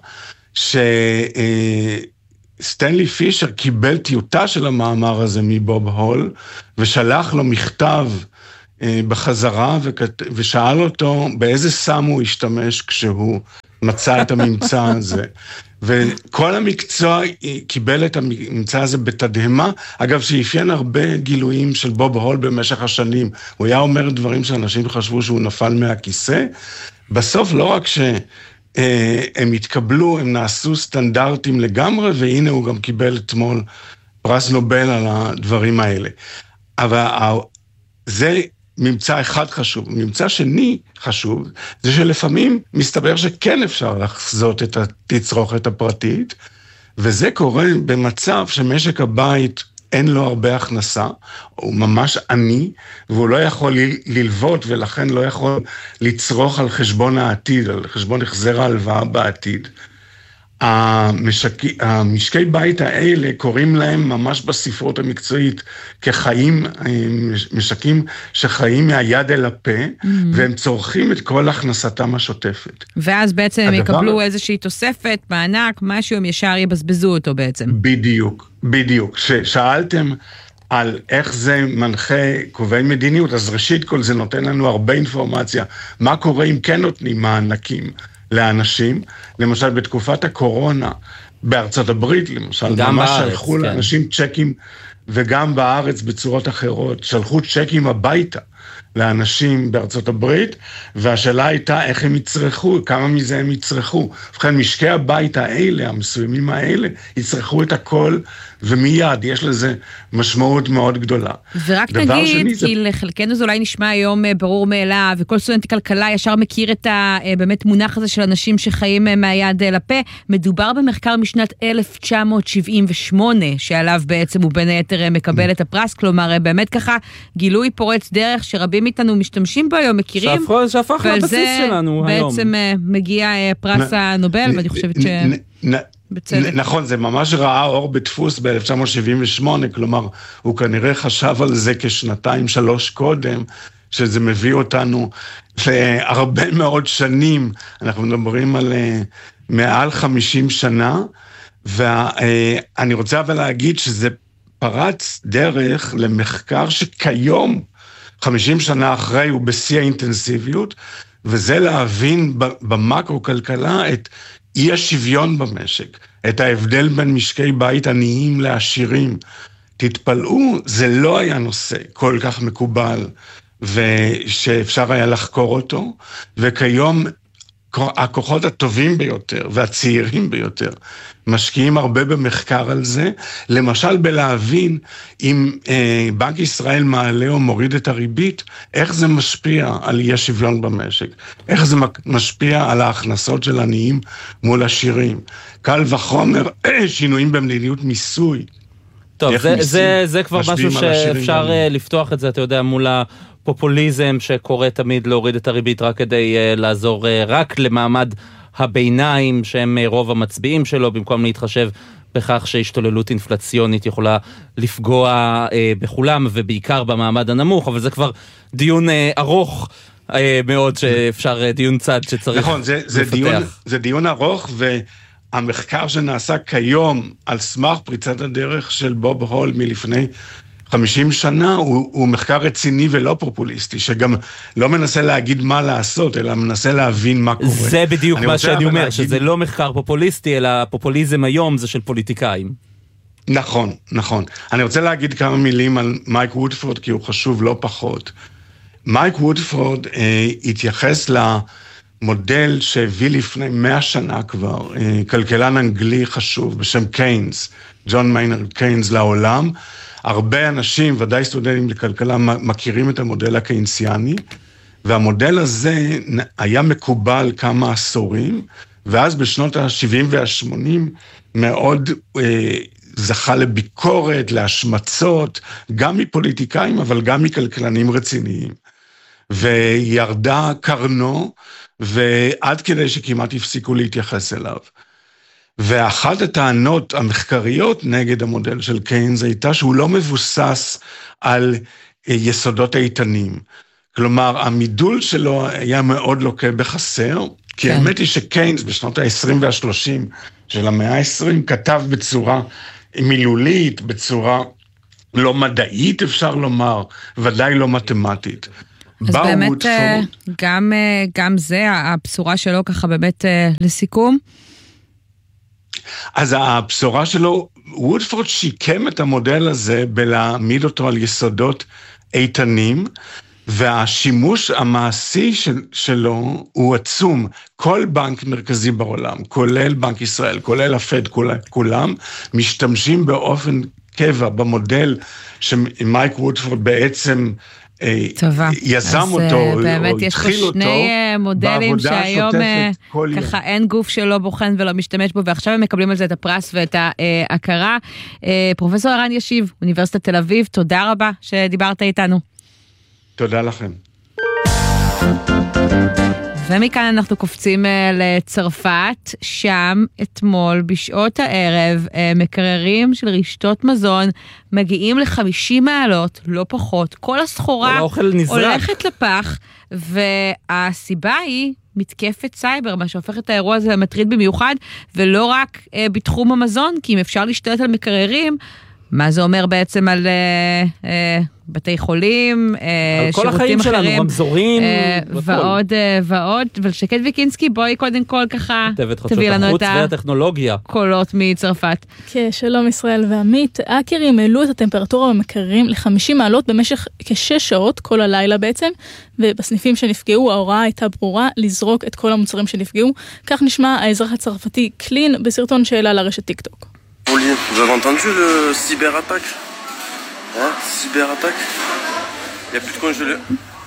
שסטנלי פישר קיבל טיוטה של המאמר הזה מבוב הול, ושלח לו מכתב בחזרה, ושאל אותו באיזה סם הוא השתמש כשהוא מצא את הממצא הזה. וכל המקצוע קיבל את הממצא הזה בתדהמה, אגב שאפיין הרבה גילויים של בוב הול במשך השנים, הוא היה אומר דברים שאנשים חשבו שהוא נפל מהכיסא, בסוף לא רק שהם התקבלו, הם נעשו סטנדרטים לגמרי, והנה הוא גם קיבל אתמול פרס נובל על הדברים האלה. אבל זה ממצא אחד חשוב. ממצא שני חשוב, זה שלפעמים מסתבר שכן אפשר לחזות את התצרוכת הפרטית, וזה קורה במצב שמשק הבית אין לו הרבה הכנסה, הוא ממש עני, והוא לא יכול ללוות, ולכן לא יכול לצרוך על חשבון העתיד, על חשבון החזר ההלוואה בעתיד. המשקי בית האלה קוראים להם ממש בספרות המקצועית כחיים, משקים שחיים מהיד אל הפה, והם צורכים את כל הכנסתם השוטפת. ואז בעצם הם יקבלו איזושהי תוספת, מענק, משהו, הם ישר יבזבזו אותו בעצם. בדיוק. ששאלתם על איך זה מנחה קובעי מדיניות, אז ראשית כל זה נותן לנו הרבה אינפורמציה, מה קורה אם כן נותנים מענקים לאנשים, למשל בתקופת הקורונה, בארצות הברית למשל, ממש שלחו לאנשים צ'קים, וגם בארץ בצורות אחרות, שלחו צ'קים הביתה לאנשים בארצות הברית, והשאלה הייתה איך הם יצרכו, כמה מזה הם יצרכו. ובכן, משקי הבית האלה, המסוימים האלה, יצרכו את הכל, ומיד יש לזה משמעות מאוד גדולה. ורק נגיד, כי לחלקנו זה אולי נשמע היום ברור מאליו, וכל סטודנט כלכלה ישר מכיר את באמת מונח הזה של אנשים שחיים מהיד לפה, מדובר במחקר משנת 1978, שעליו בעצם הוא בין היתר מקבל את הפרס, כלומר באמת ככה גילוי פורץ דרך שרבים איתנו משתמשים בו היום, מכירים, שהפך לבסיס שלנו היום. בעצם מגיע פרס הנובל, ואני חושבת בצדק. נכון, זה ממש ראה אור בדפוס ב-1978, כלומר, הוא כנראה חשב על זה כ2-3 קודם, שזה מביא אותנו להרבה מאוד שנים, אנחנו מדברים על מעל 50 שנה, ואני רוצה אבל להגיד שזה פרץ דרך למחקר שכיום, 50 שנה אחרי, הוא בשיא האינטנסיביות, וזה להבין במקרו-כלכלה את אי השוויון במשק, את ההבדל בין משקי בית עניים לעשירים. תתפלאו, זה לא היה נושא כל כך מקובל, ושאפשר היה לחקור אותו, וכיום הכוחות הטובים ביותר והצעירים ביותר משקיעים הרבה במחקר על זה, למשל בלהבין אם בנק ישראל מעלה או מוריד את הריבית, איך זה משפיע על אי השוויון במשק, איך זה משפיע על ההכנסות של עניים מול עשירים. קל וחומר שינויים במדיניות מיסוי. טוב, זה כבר משהו שאפשר לפתוח את זה, אתה יודע, מול הפופוליזם שקורא תמיד להוריד את הריבית רק כדי לעזור רק למעמד הביניים שהם רוב המצביעים שלו, במקום להתחשב בכך שהשתוללות אינפלציונית יכולה לפגוע בכולם ובעיקר במעמד הנמוך, אבל זה כבר דיון ארוך מאוד שאפשר, דיון צד שצריך נכון, זה דיון ארוך, והמחקר שנעשה כיום על סמך פריצת הדרך של בוב הול מלפני 50 שנה הוא מחקר רציני ולא פופוליסטי, שגם לא מנסה להגיד מה לעשות, אלא מנסה להבין מה קורה. זה בדיוק מה שאני אומר, שזה לא מחקר פופוליסטי, אלא פופוליזם היום זה של פוליטיקאים. נכון, נכון. אני רוצה להגיד כמה מילים על מייק וודפורד, כי הוא חשוב לא פחות. מייק וודפורד התייחס למודל שהביא לפני 100 שנה כבר, כלכלן אנגלי חשוב בשם קיינס, ג'ון מיינרד קיינס לעולם, הרבה אנשים, ודאי סטודנטים לכלכלה, מכירים את המודל הקיינסיאני, והמודל הזה היה מקובל כמה עשורים, ואז בשנות ה-70 וה-80 מאוד זכה לביקורת, להשמצות, גם מפוליטיקאים, אבל גם מכלכלנים רציניים. וירדה קרנו, ועד כדי שכמעט הפסיקו להתייחס אליו. ואחת הטענות המחקריות נגד המודל של קיינס הייתה שהוא לא מבוסס על יסודות איתנים. כלומר, המידול שלו היה מאוד לוקה בחסר, כי האמת היא שקיינס בשנות ה-20 וה-30 של המאה ה-20 כתב בצורה מילולית, בצורה לא מדעית אפשר לומר, ודאי לא מתמטית. אז באמת גם זה, הבשורה שלו ככה באמת לסיכום? אז הבשורה שלו, וודפורד שיקם את המודל הזה בלהעמיד אותו על יסודות איתנים, והשימוש המעשי שלו הוא עצום. כל בנק מרכזי בעולם, כולל בנק ישראל, כולל הפד, כולם, משתמשים באופן קבע במודל שמייק וודפורד בעצם יזם אותו, או התחיל אותו, שני מודלים שהיום ככה אין גוף שלא בוחן ולא משתמש בו, ועכשיו הם מקבלים על זה את הפרס ואת ההכרה. פרופסור ערן ישיב, אוניברסיטת תל אביב, תודה רבה שדיברת איתנו. תודה לכם. ומכאן אנחנו קופצים לצרפת, שם אתמול בשעות הערב מקררים של רשתות מזון מגיעים ל50 מעלות, לא פחות. כל הסחורה הולכת לפח, והסיבה היא מתקפת סייבר, מה שהופך את האירוע הזה מטריד במיוחד, ולא רק בתחום המזון, כי אם אפשר להשתלט על מקררים, מה זה אומר בעצם על בתי חולים, שירותים אחרים, רמזורים, ועוד ועוד. ולשקד ויקינסקי, בואי קודם כל ככה תביא לנו את הקולות מצרפת. שלום ישראל ועמית, האקרים העלו את הטמפרטורה במקררים ל50 מעלות במשך כ6 שעות, כל הלילה בעצם, ובסניפים שנפגעו ההוראה הייתה ברורה לזרוק את כל המוצרים שנפגעו. כך נשמע האזרח הצרפתי קלין בסרטון שהעלה לרשת טיק טוק. Vous avez entendu le cyberattaque? Hein? Cyberattaque? Il n'y a plus de congélés.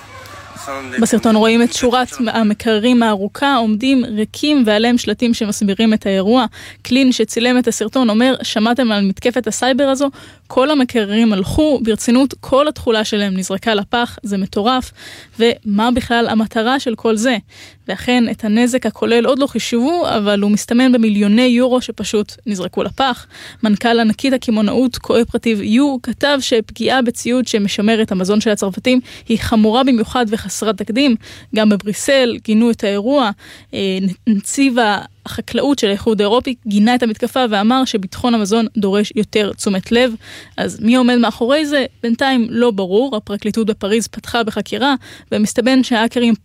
בסרטון רואים את שורת המקררים הארוכה עומדים ריקים ועליהם שלטים שמסבירים את האירוע. קלין שצילם את הסרטון אומר, שמעתם על מתקפת הסייבר הזו? כל המקררים הלכו, ברצינות כל התכולה שלהם נזרקה לפח, זה מטורף, ומה בכלל המטרה של כל זה? ואכן את הנזק הכולל עוד לא חישבו, אבל הוא מסתמן במיליוני יורו שפשוט נזרקו לפח. מנכ"ל ענקית הכימונאות קואופרטיב יו כתב שפגיעה בציוד שמשמר את המזון של הצרפתים היא חמורה במיוחד וחסרת תקדים. גם בבריסל גינו את האירוע, נציב החקלאות של האיחוד האירופי גינה את המתקפה ואמר שביטחון המזון דורש יותר תשומת לב. אז מי עומד מאחורי זה? בינתיים לא ברור. הפרקליטות בפריז פתחה בחקירה, ומסתבן שהאקרים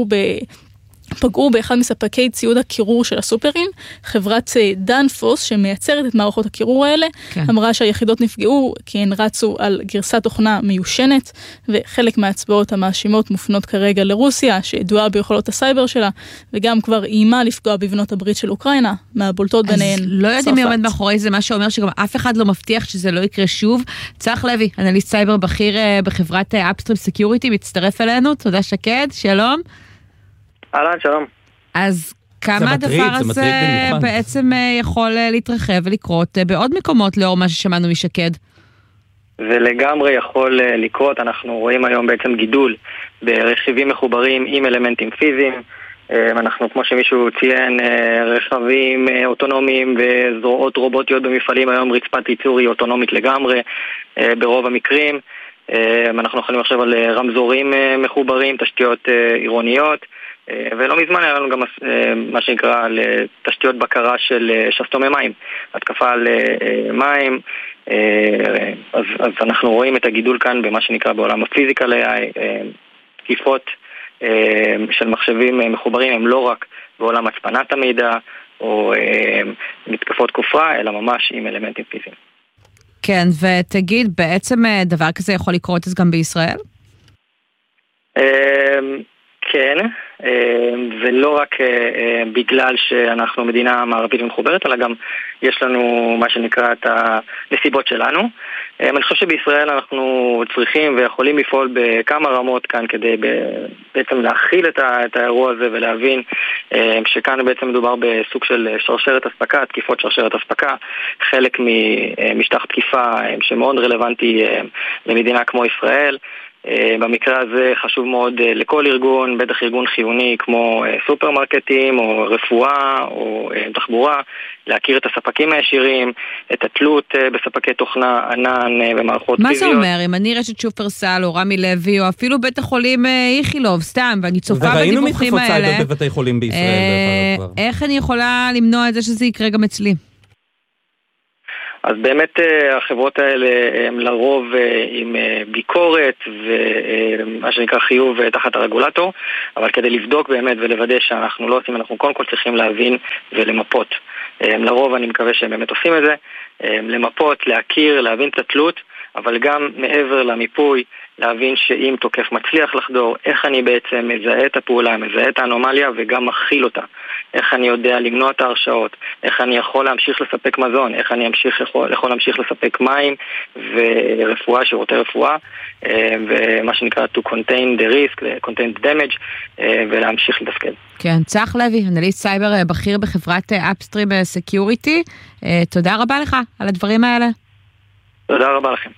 פגעו באחד מספקי ציוד הקירור של הסופרים. חברת דנפוס שמייצרת את מערכות הקירור האלה, אמרה שהיחידות נפגעו כי הן רצו על גרסת תוכנה מיושנת, וחלק מההצבעות המאשימות מופנות כרגע לרוסיה, שידועה ביכולות הסייבר שלה, וגם כבר איימה לפגוע בבנות הברית של אוקראינה, מהבולטות ביניהן אז לא יודעים מי עומד מאחורי זה, מה שאומר שגם אף אחד לא מבטיח שזה לא יקרה שוב. צח לוי, אנליסט סייבר בכיר בחברת אפסטרים סקיוריטי, מצטרף אלינו. תודה שקד, שלום. אהלן, שלום. אז כמה הדבר הזה בעצם יכול להתרחב ולקרות בעוד מקומות לאור מה ששמענו משקד? זה לגמרי יכול לקרות. אנחנו רואים היום בעצם גידול ברכיבים מחוברים עם אלמנטים פיזיים. אנחנו, כמו שמישהו ציין, רכבים אוטונומיים וזרועות רובוטיות במפעלים. היום רצפת ייצור היא אוטונומית לגמרי ברוב המקרים. אנחנו יכולים לחשוב על רמזורים מחוברים, תשתיות עירוניות. ולא מזמן היה לנו גם מה שנקרא תשתיות בקרה של שסתומי מים, התקפה על מים. אז אנחנו רואים את הגידול כאן במה שנקרא בעולם הפיזיקל AI. תקיפות של מחשבים מחוברים הם לא רק בעולם הצפנת המידע או מתקפות כופרה, אלא ממש עם אלמנטים פיזיים. כן, ותגיד, בעצם דבר כזה יכול לקרות אז גם בישראל? כן, ולא רק בגלל שאנחנו מדינה מערבית ומחוברת, אלא גם יש לנו מה שנקרא את הנסיבות שלנו. אני חושב שבישראל אנחנו צריכים ויכולים לפעול בכמה רמות כאן כדי בעצם להכיל את האירוע הזה ולהבין שכאן בעצם מדובר בסוג של שרשרת הספקה, תקיפות שרשרת הספקה, חלק ממשטח תקיפה שמאוד רלוונטי למדינה כמו ישראל. במקרה הזה חשוב מאוד לכל ארגון, בטח ארגון חיוני כמו סופרמרקטים או רפואה או תחבורה, להכיר את הספקים הישירים, את התלות בספקי תוכנה, ענן ומערכות פיזיות. מה זה אומר? אם אני רשת שופרסל או רמי לוי או אפילו בית החולים איכילוב, סתם, ואני צופה בדיווחים האלה. וראינו מתקפות בבתי חולים בישראל. איך אני יכולה למנוע את זה שזה יקרה גם אצלי? אז באמת החברות האלה הם לרוב עם ביקורת ומה שנקרא חיוב תחת הרגולטור, אבל כדי לבדוק באמת ולוודא שאנחנו לא עושים, אנחנו קודם כל צריכים להבין ולמפות. לרוב אני מקווה שהם באמת עושים את זה, למפות, להכיר, להבין את התלות, אבל גם מעבר למיפוי, להבין שאם תוקף מצליח לחדור, איך אני בעצם מזהה את הפעולה, מזהה את האנומליה וגם מכיל אותה. איך אני יודע למנוע את ההרשאות, איך אני יכול להמשיך לספק מזון, איך אני יכול להמשיך לספק מים ורפואה, שירותי רפואה, ומה שנקרא to contain the risk, contain the damage, ולהמשיך לתפקד. כן, צח לוי, אנליסט סייבר בכיר בחברת אפסטרים סקיוריטי, תודה רבה לך על הדברים האלה. תודה רבה לכם.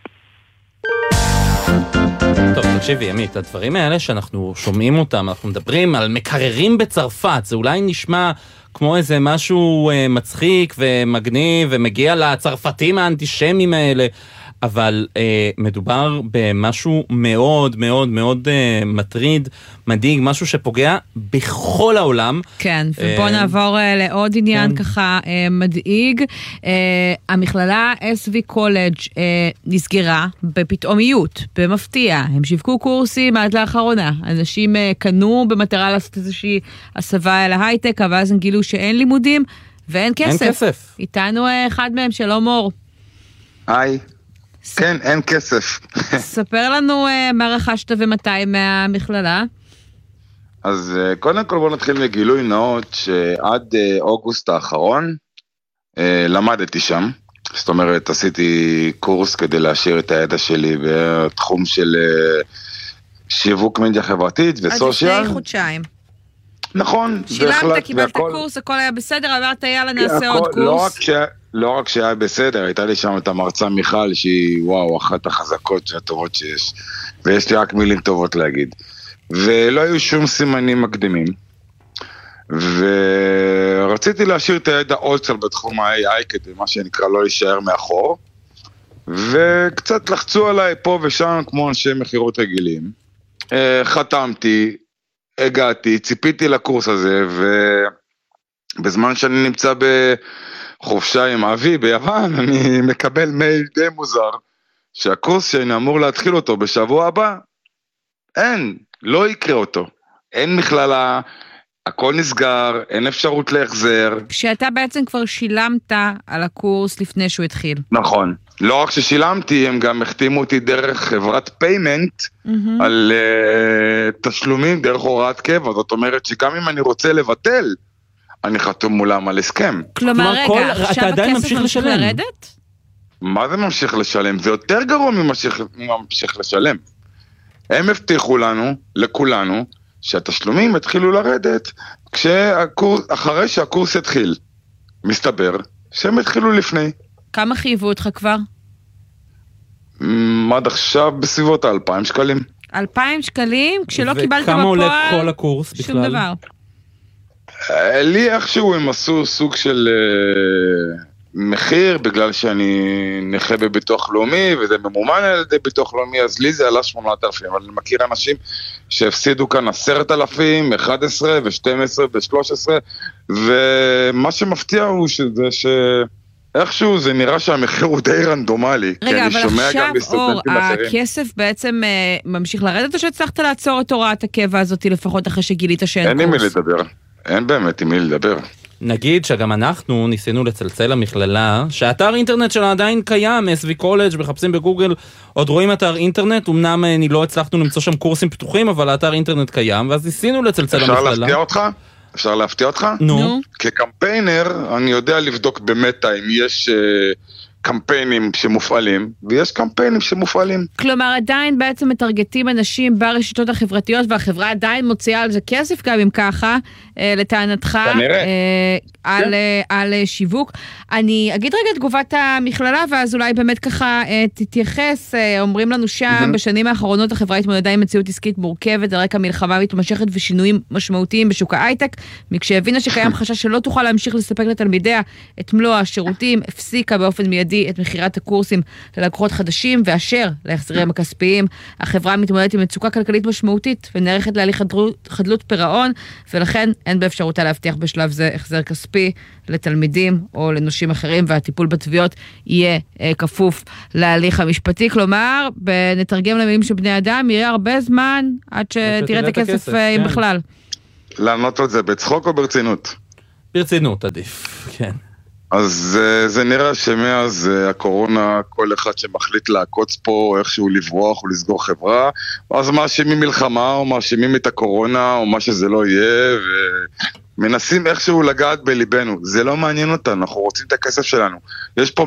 טוב, תקשיבי, עמית, הדברים האלה שאנחנו שומעים אותם, אנחנו מדברים על מקררים בצרפת, זה אולי נשמע כמו איזה משהו מצחיק ומגניב ומגיע לצרפתים האנטישמים האלה, אבל מדובר במשהו מאוד מאוד מאוד מטריד, מדאיג, משהו שפוגע בכל העולם. כן, ובוא נעבור לעוד עניין ככה מדאיג. המכללה SV קולג' נסגרה בפתאומיות, במפתיע. הם שיווקו קורסים עד לאחרונה. אנשים קנו במטרה לעשות איזושהי הסבה אל ההייטק, אבל אז הם גילו שאין לימודים ואין כסף. אין כסף. איתנו אחד מהם, שלום אור. היי. כן, אין כסף. ספר לנו מה רכשת ומתי מהמכללה. אז קודם כל בוא נתחיל מגילוי נאות שעד אוגוסט האחרון למדתי שם. זאת אומרת, עשיתי קורס כדי להשאיר את הידע שלי בתחום של שיווק מדיה חברתית וסושיאל. עד לפני חודשיים. נכון. שילמת, קיבלת קורס, הכל היה בסדר, אמרת יאללה נעשה עוד קורס. לא רק שהיה בסדר, הייתה לי שם את המרצה מיכל, שהיא וואו, אחת החזקות הטובות שיש, ויש לי רק מילים טובות להגיד. ולא היו שום סימנים מקדימים, ורציתי להשאיר את הידע אולצל בתחום ה-AI, כדי מה שנקרא לא להישאר מאחור, וקצת לחצו עליי פה ושם כמו אנשי מחירות רגילים. חתמתי, הגעתי, ציפיתי לקורס הזה, ובזמן שאני נמצא חופשה עם אבי ביוון, אני מקבל מייל די מוזר, שהקורס שאני אמור להתחיל אותו בשבוע הבא, לא יקרה אותו. אין מכללה, הכל נסגר, אין אפשרות להחזר. כשאתה בעצם כבר שילמת על הקורס לפני שהוא התחיל. נכון. לא רק ששילמתי, הם גם החתימו אותי דרך חברת פיימנט, על תשלומים דרך הוראת קבע. זאת אומרת שגם אם אני רוצה לבטל, אני חתום מולם על הסכם. כלומר, רגע, עכשיו הכסף ממשיך לרדת? מה זה ממשיך לשלם? זה יותר גרוע ממשיך לשלם. הם הבטיחו לנו, לכולנו, שהתשלומים התחילו לרדת אחרי שהקורס התחיל. מסתבר שהם התחילו לפני. כמה חייבו אותך כבר? עד עכשיו בסביבות 2,000 שקלים. 2,000 שקלים? כשלא קיבלת בפועל? וכמה עולה כל הקורס בכלל? שום דבר. לי איכשהו הם עשו סוג של מחיר, בגלל שאני נכה בביטוח לאומי, וזה ממומן על ידי ביטוח לאומי, אז לי זה עלה 8,000, אבל אני מכיר אנשים שהפסידו כאן 10,000, 11 ו-12 ו-13, ומה שמפתיע הוא שזה איכשהו זה נראה שהמחיר הוא די רנדומלי. רגע, אבל עכשיו, אור, הכסף בעצם ממשיך לרדת, או שהצלחת לעצור את הוראת הקבע הזאת, לפחות אחרי שגילית שאין קורס? אין עם מי לדבר. אין באמת עם מי לדבר. נגיד שגם אנחנו ניסינו לצלצל למכללה, שהאתר אינטרנט שלה עדיין קיים, SV קולג', מחפשים בגוגל, עוד רואים אתר אינטרנט, אמנם לא הצלחנו למצוא שם קורסים פתוחים, אבל האתר אינטרנט קיים, ואז ניסינו לצלצל למכללה. אפשר להפתיע אותך? אפשר להפתיע אותך? נו. כקמפיינר, אני יודע לבדוק באמת אם יש קמפיינים שמופעלים, ויש קמפיינים שמופעלים. כלומר, עדיין בעצם מטרגטים אנשים ברשתות החברתיות, והחברה עדיין מוציאה על זה כסף גם אם ככה, לטענתך, על שיווק. אני אגיד רגע תגובת המכללה, ואז אולי באמת ככה תתייחס. אומרים לנו שם, בשנים האחרונות החברה התמודדה עם מציאות עסקית מורכבת, על רקע מלחמה מתמשכת ושינויים משמעותיים בשוק ההייטק, מכשהבינה שקיים חשש שלא תוכל להמשיך לספק לתלמידיה את מלוא השירותים, הפסיקה באופן מיידי את מחירת הקורסים ללקוחות חדשים, ואשר להחזרים הכספיים. החברה מתמודדת עם מצוקה כלכלית משמעותית, ונערכת להליך חדלות פירעון, ולכן אין באפשרותה להבטיח בשלב זה החזר כספי לתלמידים או לנושים אחרים, והטיפול בתביעות יהיה כפוף להליך המשפטי. כלומר, נתרגם למילים של בני אדם, יהיה הרבה זמן עד שתראה את הכסף אם בכלל. לענות את זה בצחוק או ברצינות? ברצינות עדיף, כן. אז זה נראה שמאז הקורונה, כל אחד שמחליט לעקוץ פה, איכשהו לברוח או לסגור חברה, אז מאשימים מלחמה, או מאשימים את הקורונה, או מה שזה לא יהיה, ומנסים איכשהו לגעת בליבנו. זה לא מעניין אותנו, אנחנו רוצים את הכסף שלנו. יש פה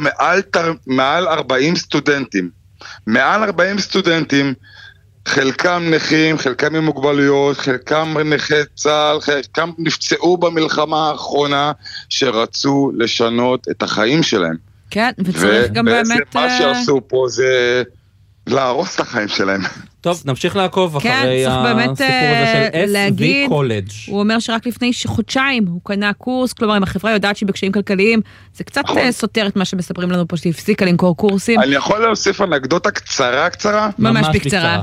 מעל 40 סטודנטים. מעל 40 סטודנטים, חלקם נכים, חלקם עם מוגבלויות, חלקם נכי צה"ל, חלקם נפצעו במלחמה האחרונה, שרצו לשנות את החיים שלהם. כן, וצריך גם באמת... ובעצם מה שעשו פה זה להרוס את החיים שלהם. טוב, נמשיך לעקוב כן, אחרי הסיפור הזה של SV קולג'. הוא אומר שרק לפני חודשיים הוא קנה קורס, כלומר אם החברה יודעת שהיא בקשיים כלכליים, זה קצת סותר את מה שמספרים לנו פה, שהפסיקה למכור קורסים. אני יכול להוסיף אנקדוטה קצרה? ממש בקצרה.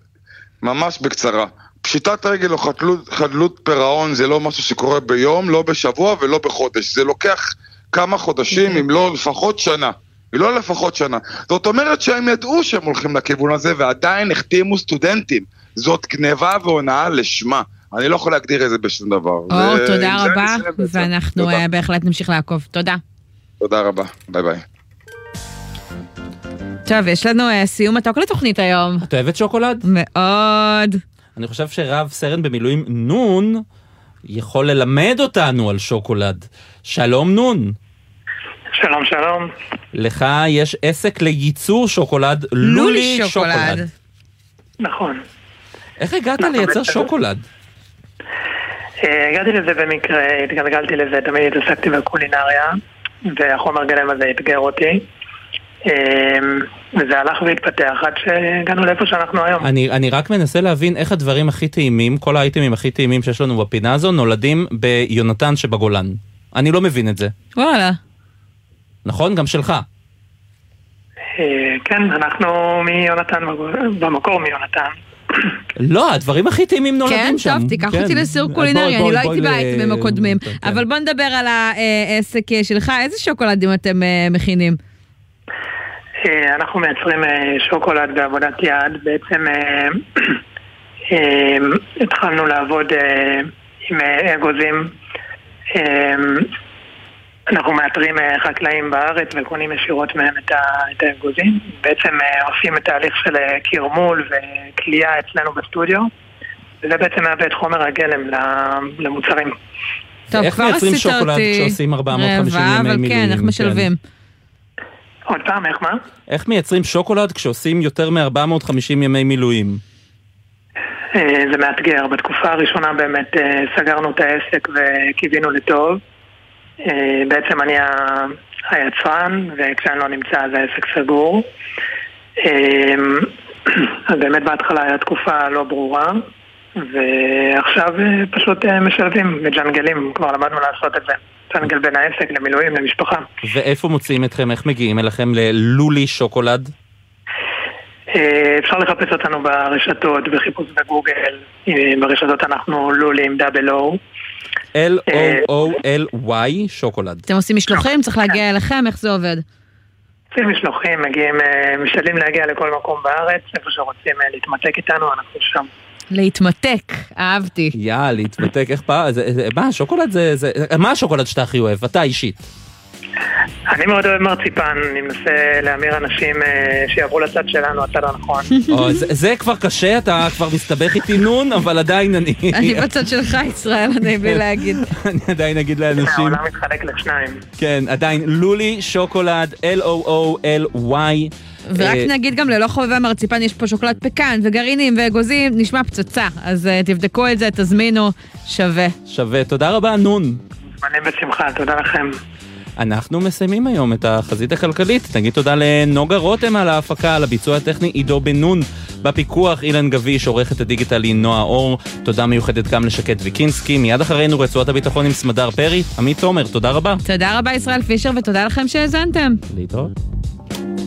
ממש בקצרה. פשיטת רגל או חדלות פירעון זה לא משהו שקורה ביום, לא בשבוע ולא בחודש. זה לוקח כמה חודשים, אם לא לפחות שנה. לא לפחות שנה. זאת אומרת שהם ידעו שהם הולכים לכיוון הזה, ועדיין החתימו סטודנטים. זאת גניבה והונאה לשמה. אני לא יכול להגדיר את זה בשום דבר. תודה רבה, ואנחנו בהחלט נמשיך לעקוב. תודה. תודה רבה, ביי ביי. טוב, יש לנו סיום מתוק לתוכנית היום. את אוהבת שוקולד? מאוד. אני חושב שרב סרן במילואים נון יכול ללמד אותנו על שוקולד. שלום נון. שלום, שלום. לך יש עסק לייצור שוקולד, לולי שוקולד. נכון. איך הגעת לייצר שוקולד? הגעתי לזה במקרה, התגלגלתי לזה, תמיד התעסקתי בקולינריה, והחומר גלם הזה התגר אותי. וזה הלך והתפתח עד שהגענו לאיפה שאנחנו היום. אני רק מנסה להבין איך הדברים הכי טעימים, כל האייטמים הכי טעימים שיש לנו בפינה הזו, נולדים ביונתן שבגולן. אני לא מבין את זה. וואלה. נכון? גם שלך. כן, אנחנו מיונתן, במקור מיונתן. לא, הדברים הכי טעימים נולדים שם. כן, טוב, תיקח אותי לסיור קולינרי, אני לא הייתי באייטמים הקודמים. אבל בוא נדבר על העסק שלך, איזה שוקולדים אתם מכינים? אנחנו מייצרים שוקולד בעבודת יד. בעצם התחלנו לעבוד עם אגוזים. אנחנו מאתרים חקלאים בארץ וקונים ישירות מהם את האגוזים. בעצם עושים את תהליך של קרמול וקלייה אצלנו בסטודיו, וזה בעצם מהווה את חומר הגלם למוצרים. טוב, איך מייצרים שוקולד כשעושים 450 ימי מילואים? כן, איך משלבים? עוד פעם, איך מה? איך מייצרים שוקולד כשעושים יותר מ-450 ימי מילואים? זה מאתגר. בתקופה הראשונה באמת סגרנו את העסק וקיווינו לטוב. בעצם אני היצרן, וכשאני לא נמצא אז העסק סגור. אז באמת בהתחלה הייתה תקופה לא ברורה, ועכשיו פשוט משלבים וג'נגלים, כבר למדנו לעשות את זה. ג'נגל בין העסק למילואים, למשפחה. ואיפה מוצאים אתכם? איך מגיעים אליכם ללולי שוקולד? אפשר לחפש אותנו ברשתות, בחיפוש בגוגל. ברשתות אנחנו לולי עם דאבל או. L-O-O-L-Y, שוקולד. אתם עושים משלוחים? צריך להגיע אליכם? איך זה עובד? עושים משלוחים, מגיעים, משתדלים להגיע לכל מקום בארץ, איפה שרוצים להתמתק איתנו, אנחנו שם. להתמתק, אהבתי. להתמתק, איך פעם? מה, שוקולד זה... מה השוקולד שאתה הכי אוהב? אתה אישית. אני מאוד אוהב מרציפן, אני מנסה להמיר אנשים שיעברו לצד שלנו, הצד הנכון. זה כבר קשה, אתה כבר מסתבך איתי נון, אבל עדיין אני בצד שלך, ישראל, אני בלי להגיד. אני עדיין אגיד לאנשים. העולם מתחלק לשניים. כן, עדיין לולי שוקולד, LOOLY. ורק נגיד גם ללא חובבי מרציפן, יש פה שוקולד פקן וגרעינים ואגוזים, נשמע פצצה. אז תבדקו את זה, תזמינו, שווה. שווה, תודה רבה, נון. אני בשמחה, תודה לכם. אנחנו מסיימים היום את החזית הכלכלית. נגיד תודה לנוגה רותם על ההפקה, על הביצוע הטכני עידו בן נון, בפיקוח אילן גביש, עורכת הדיגיטלי נועה אור. תודה מיוחדת גם לשקט ויקינסקי. מיד אחרינו רצועת הביטחון עם סמדר פרי. עמית תומר, תודה רבה. תודה רבה ישראל פישר ותודה לכם שהאזנתם. להתראות.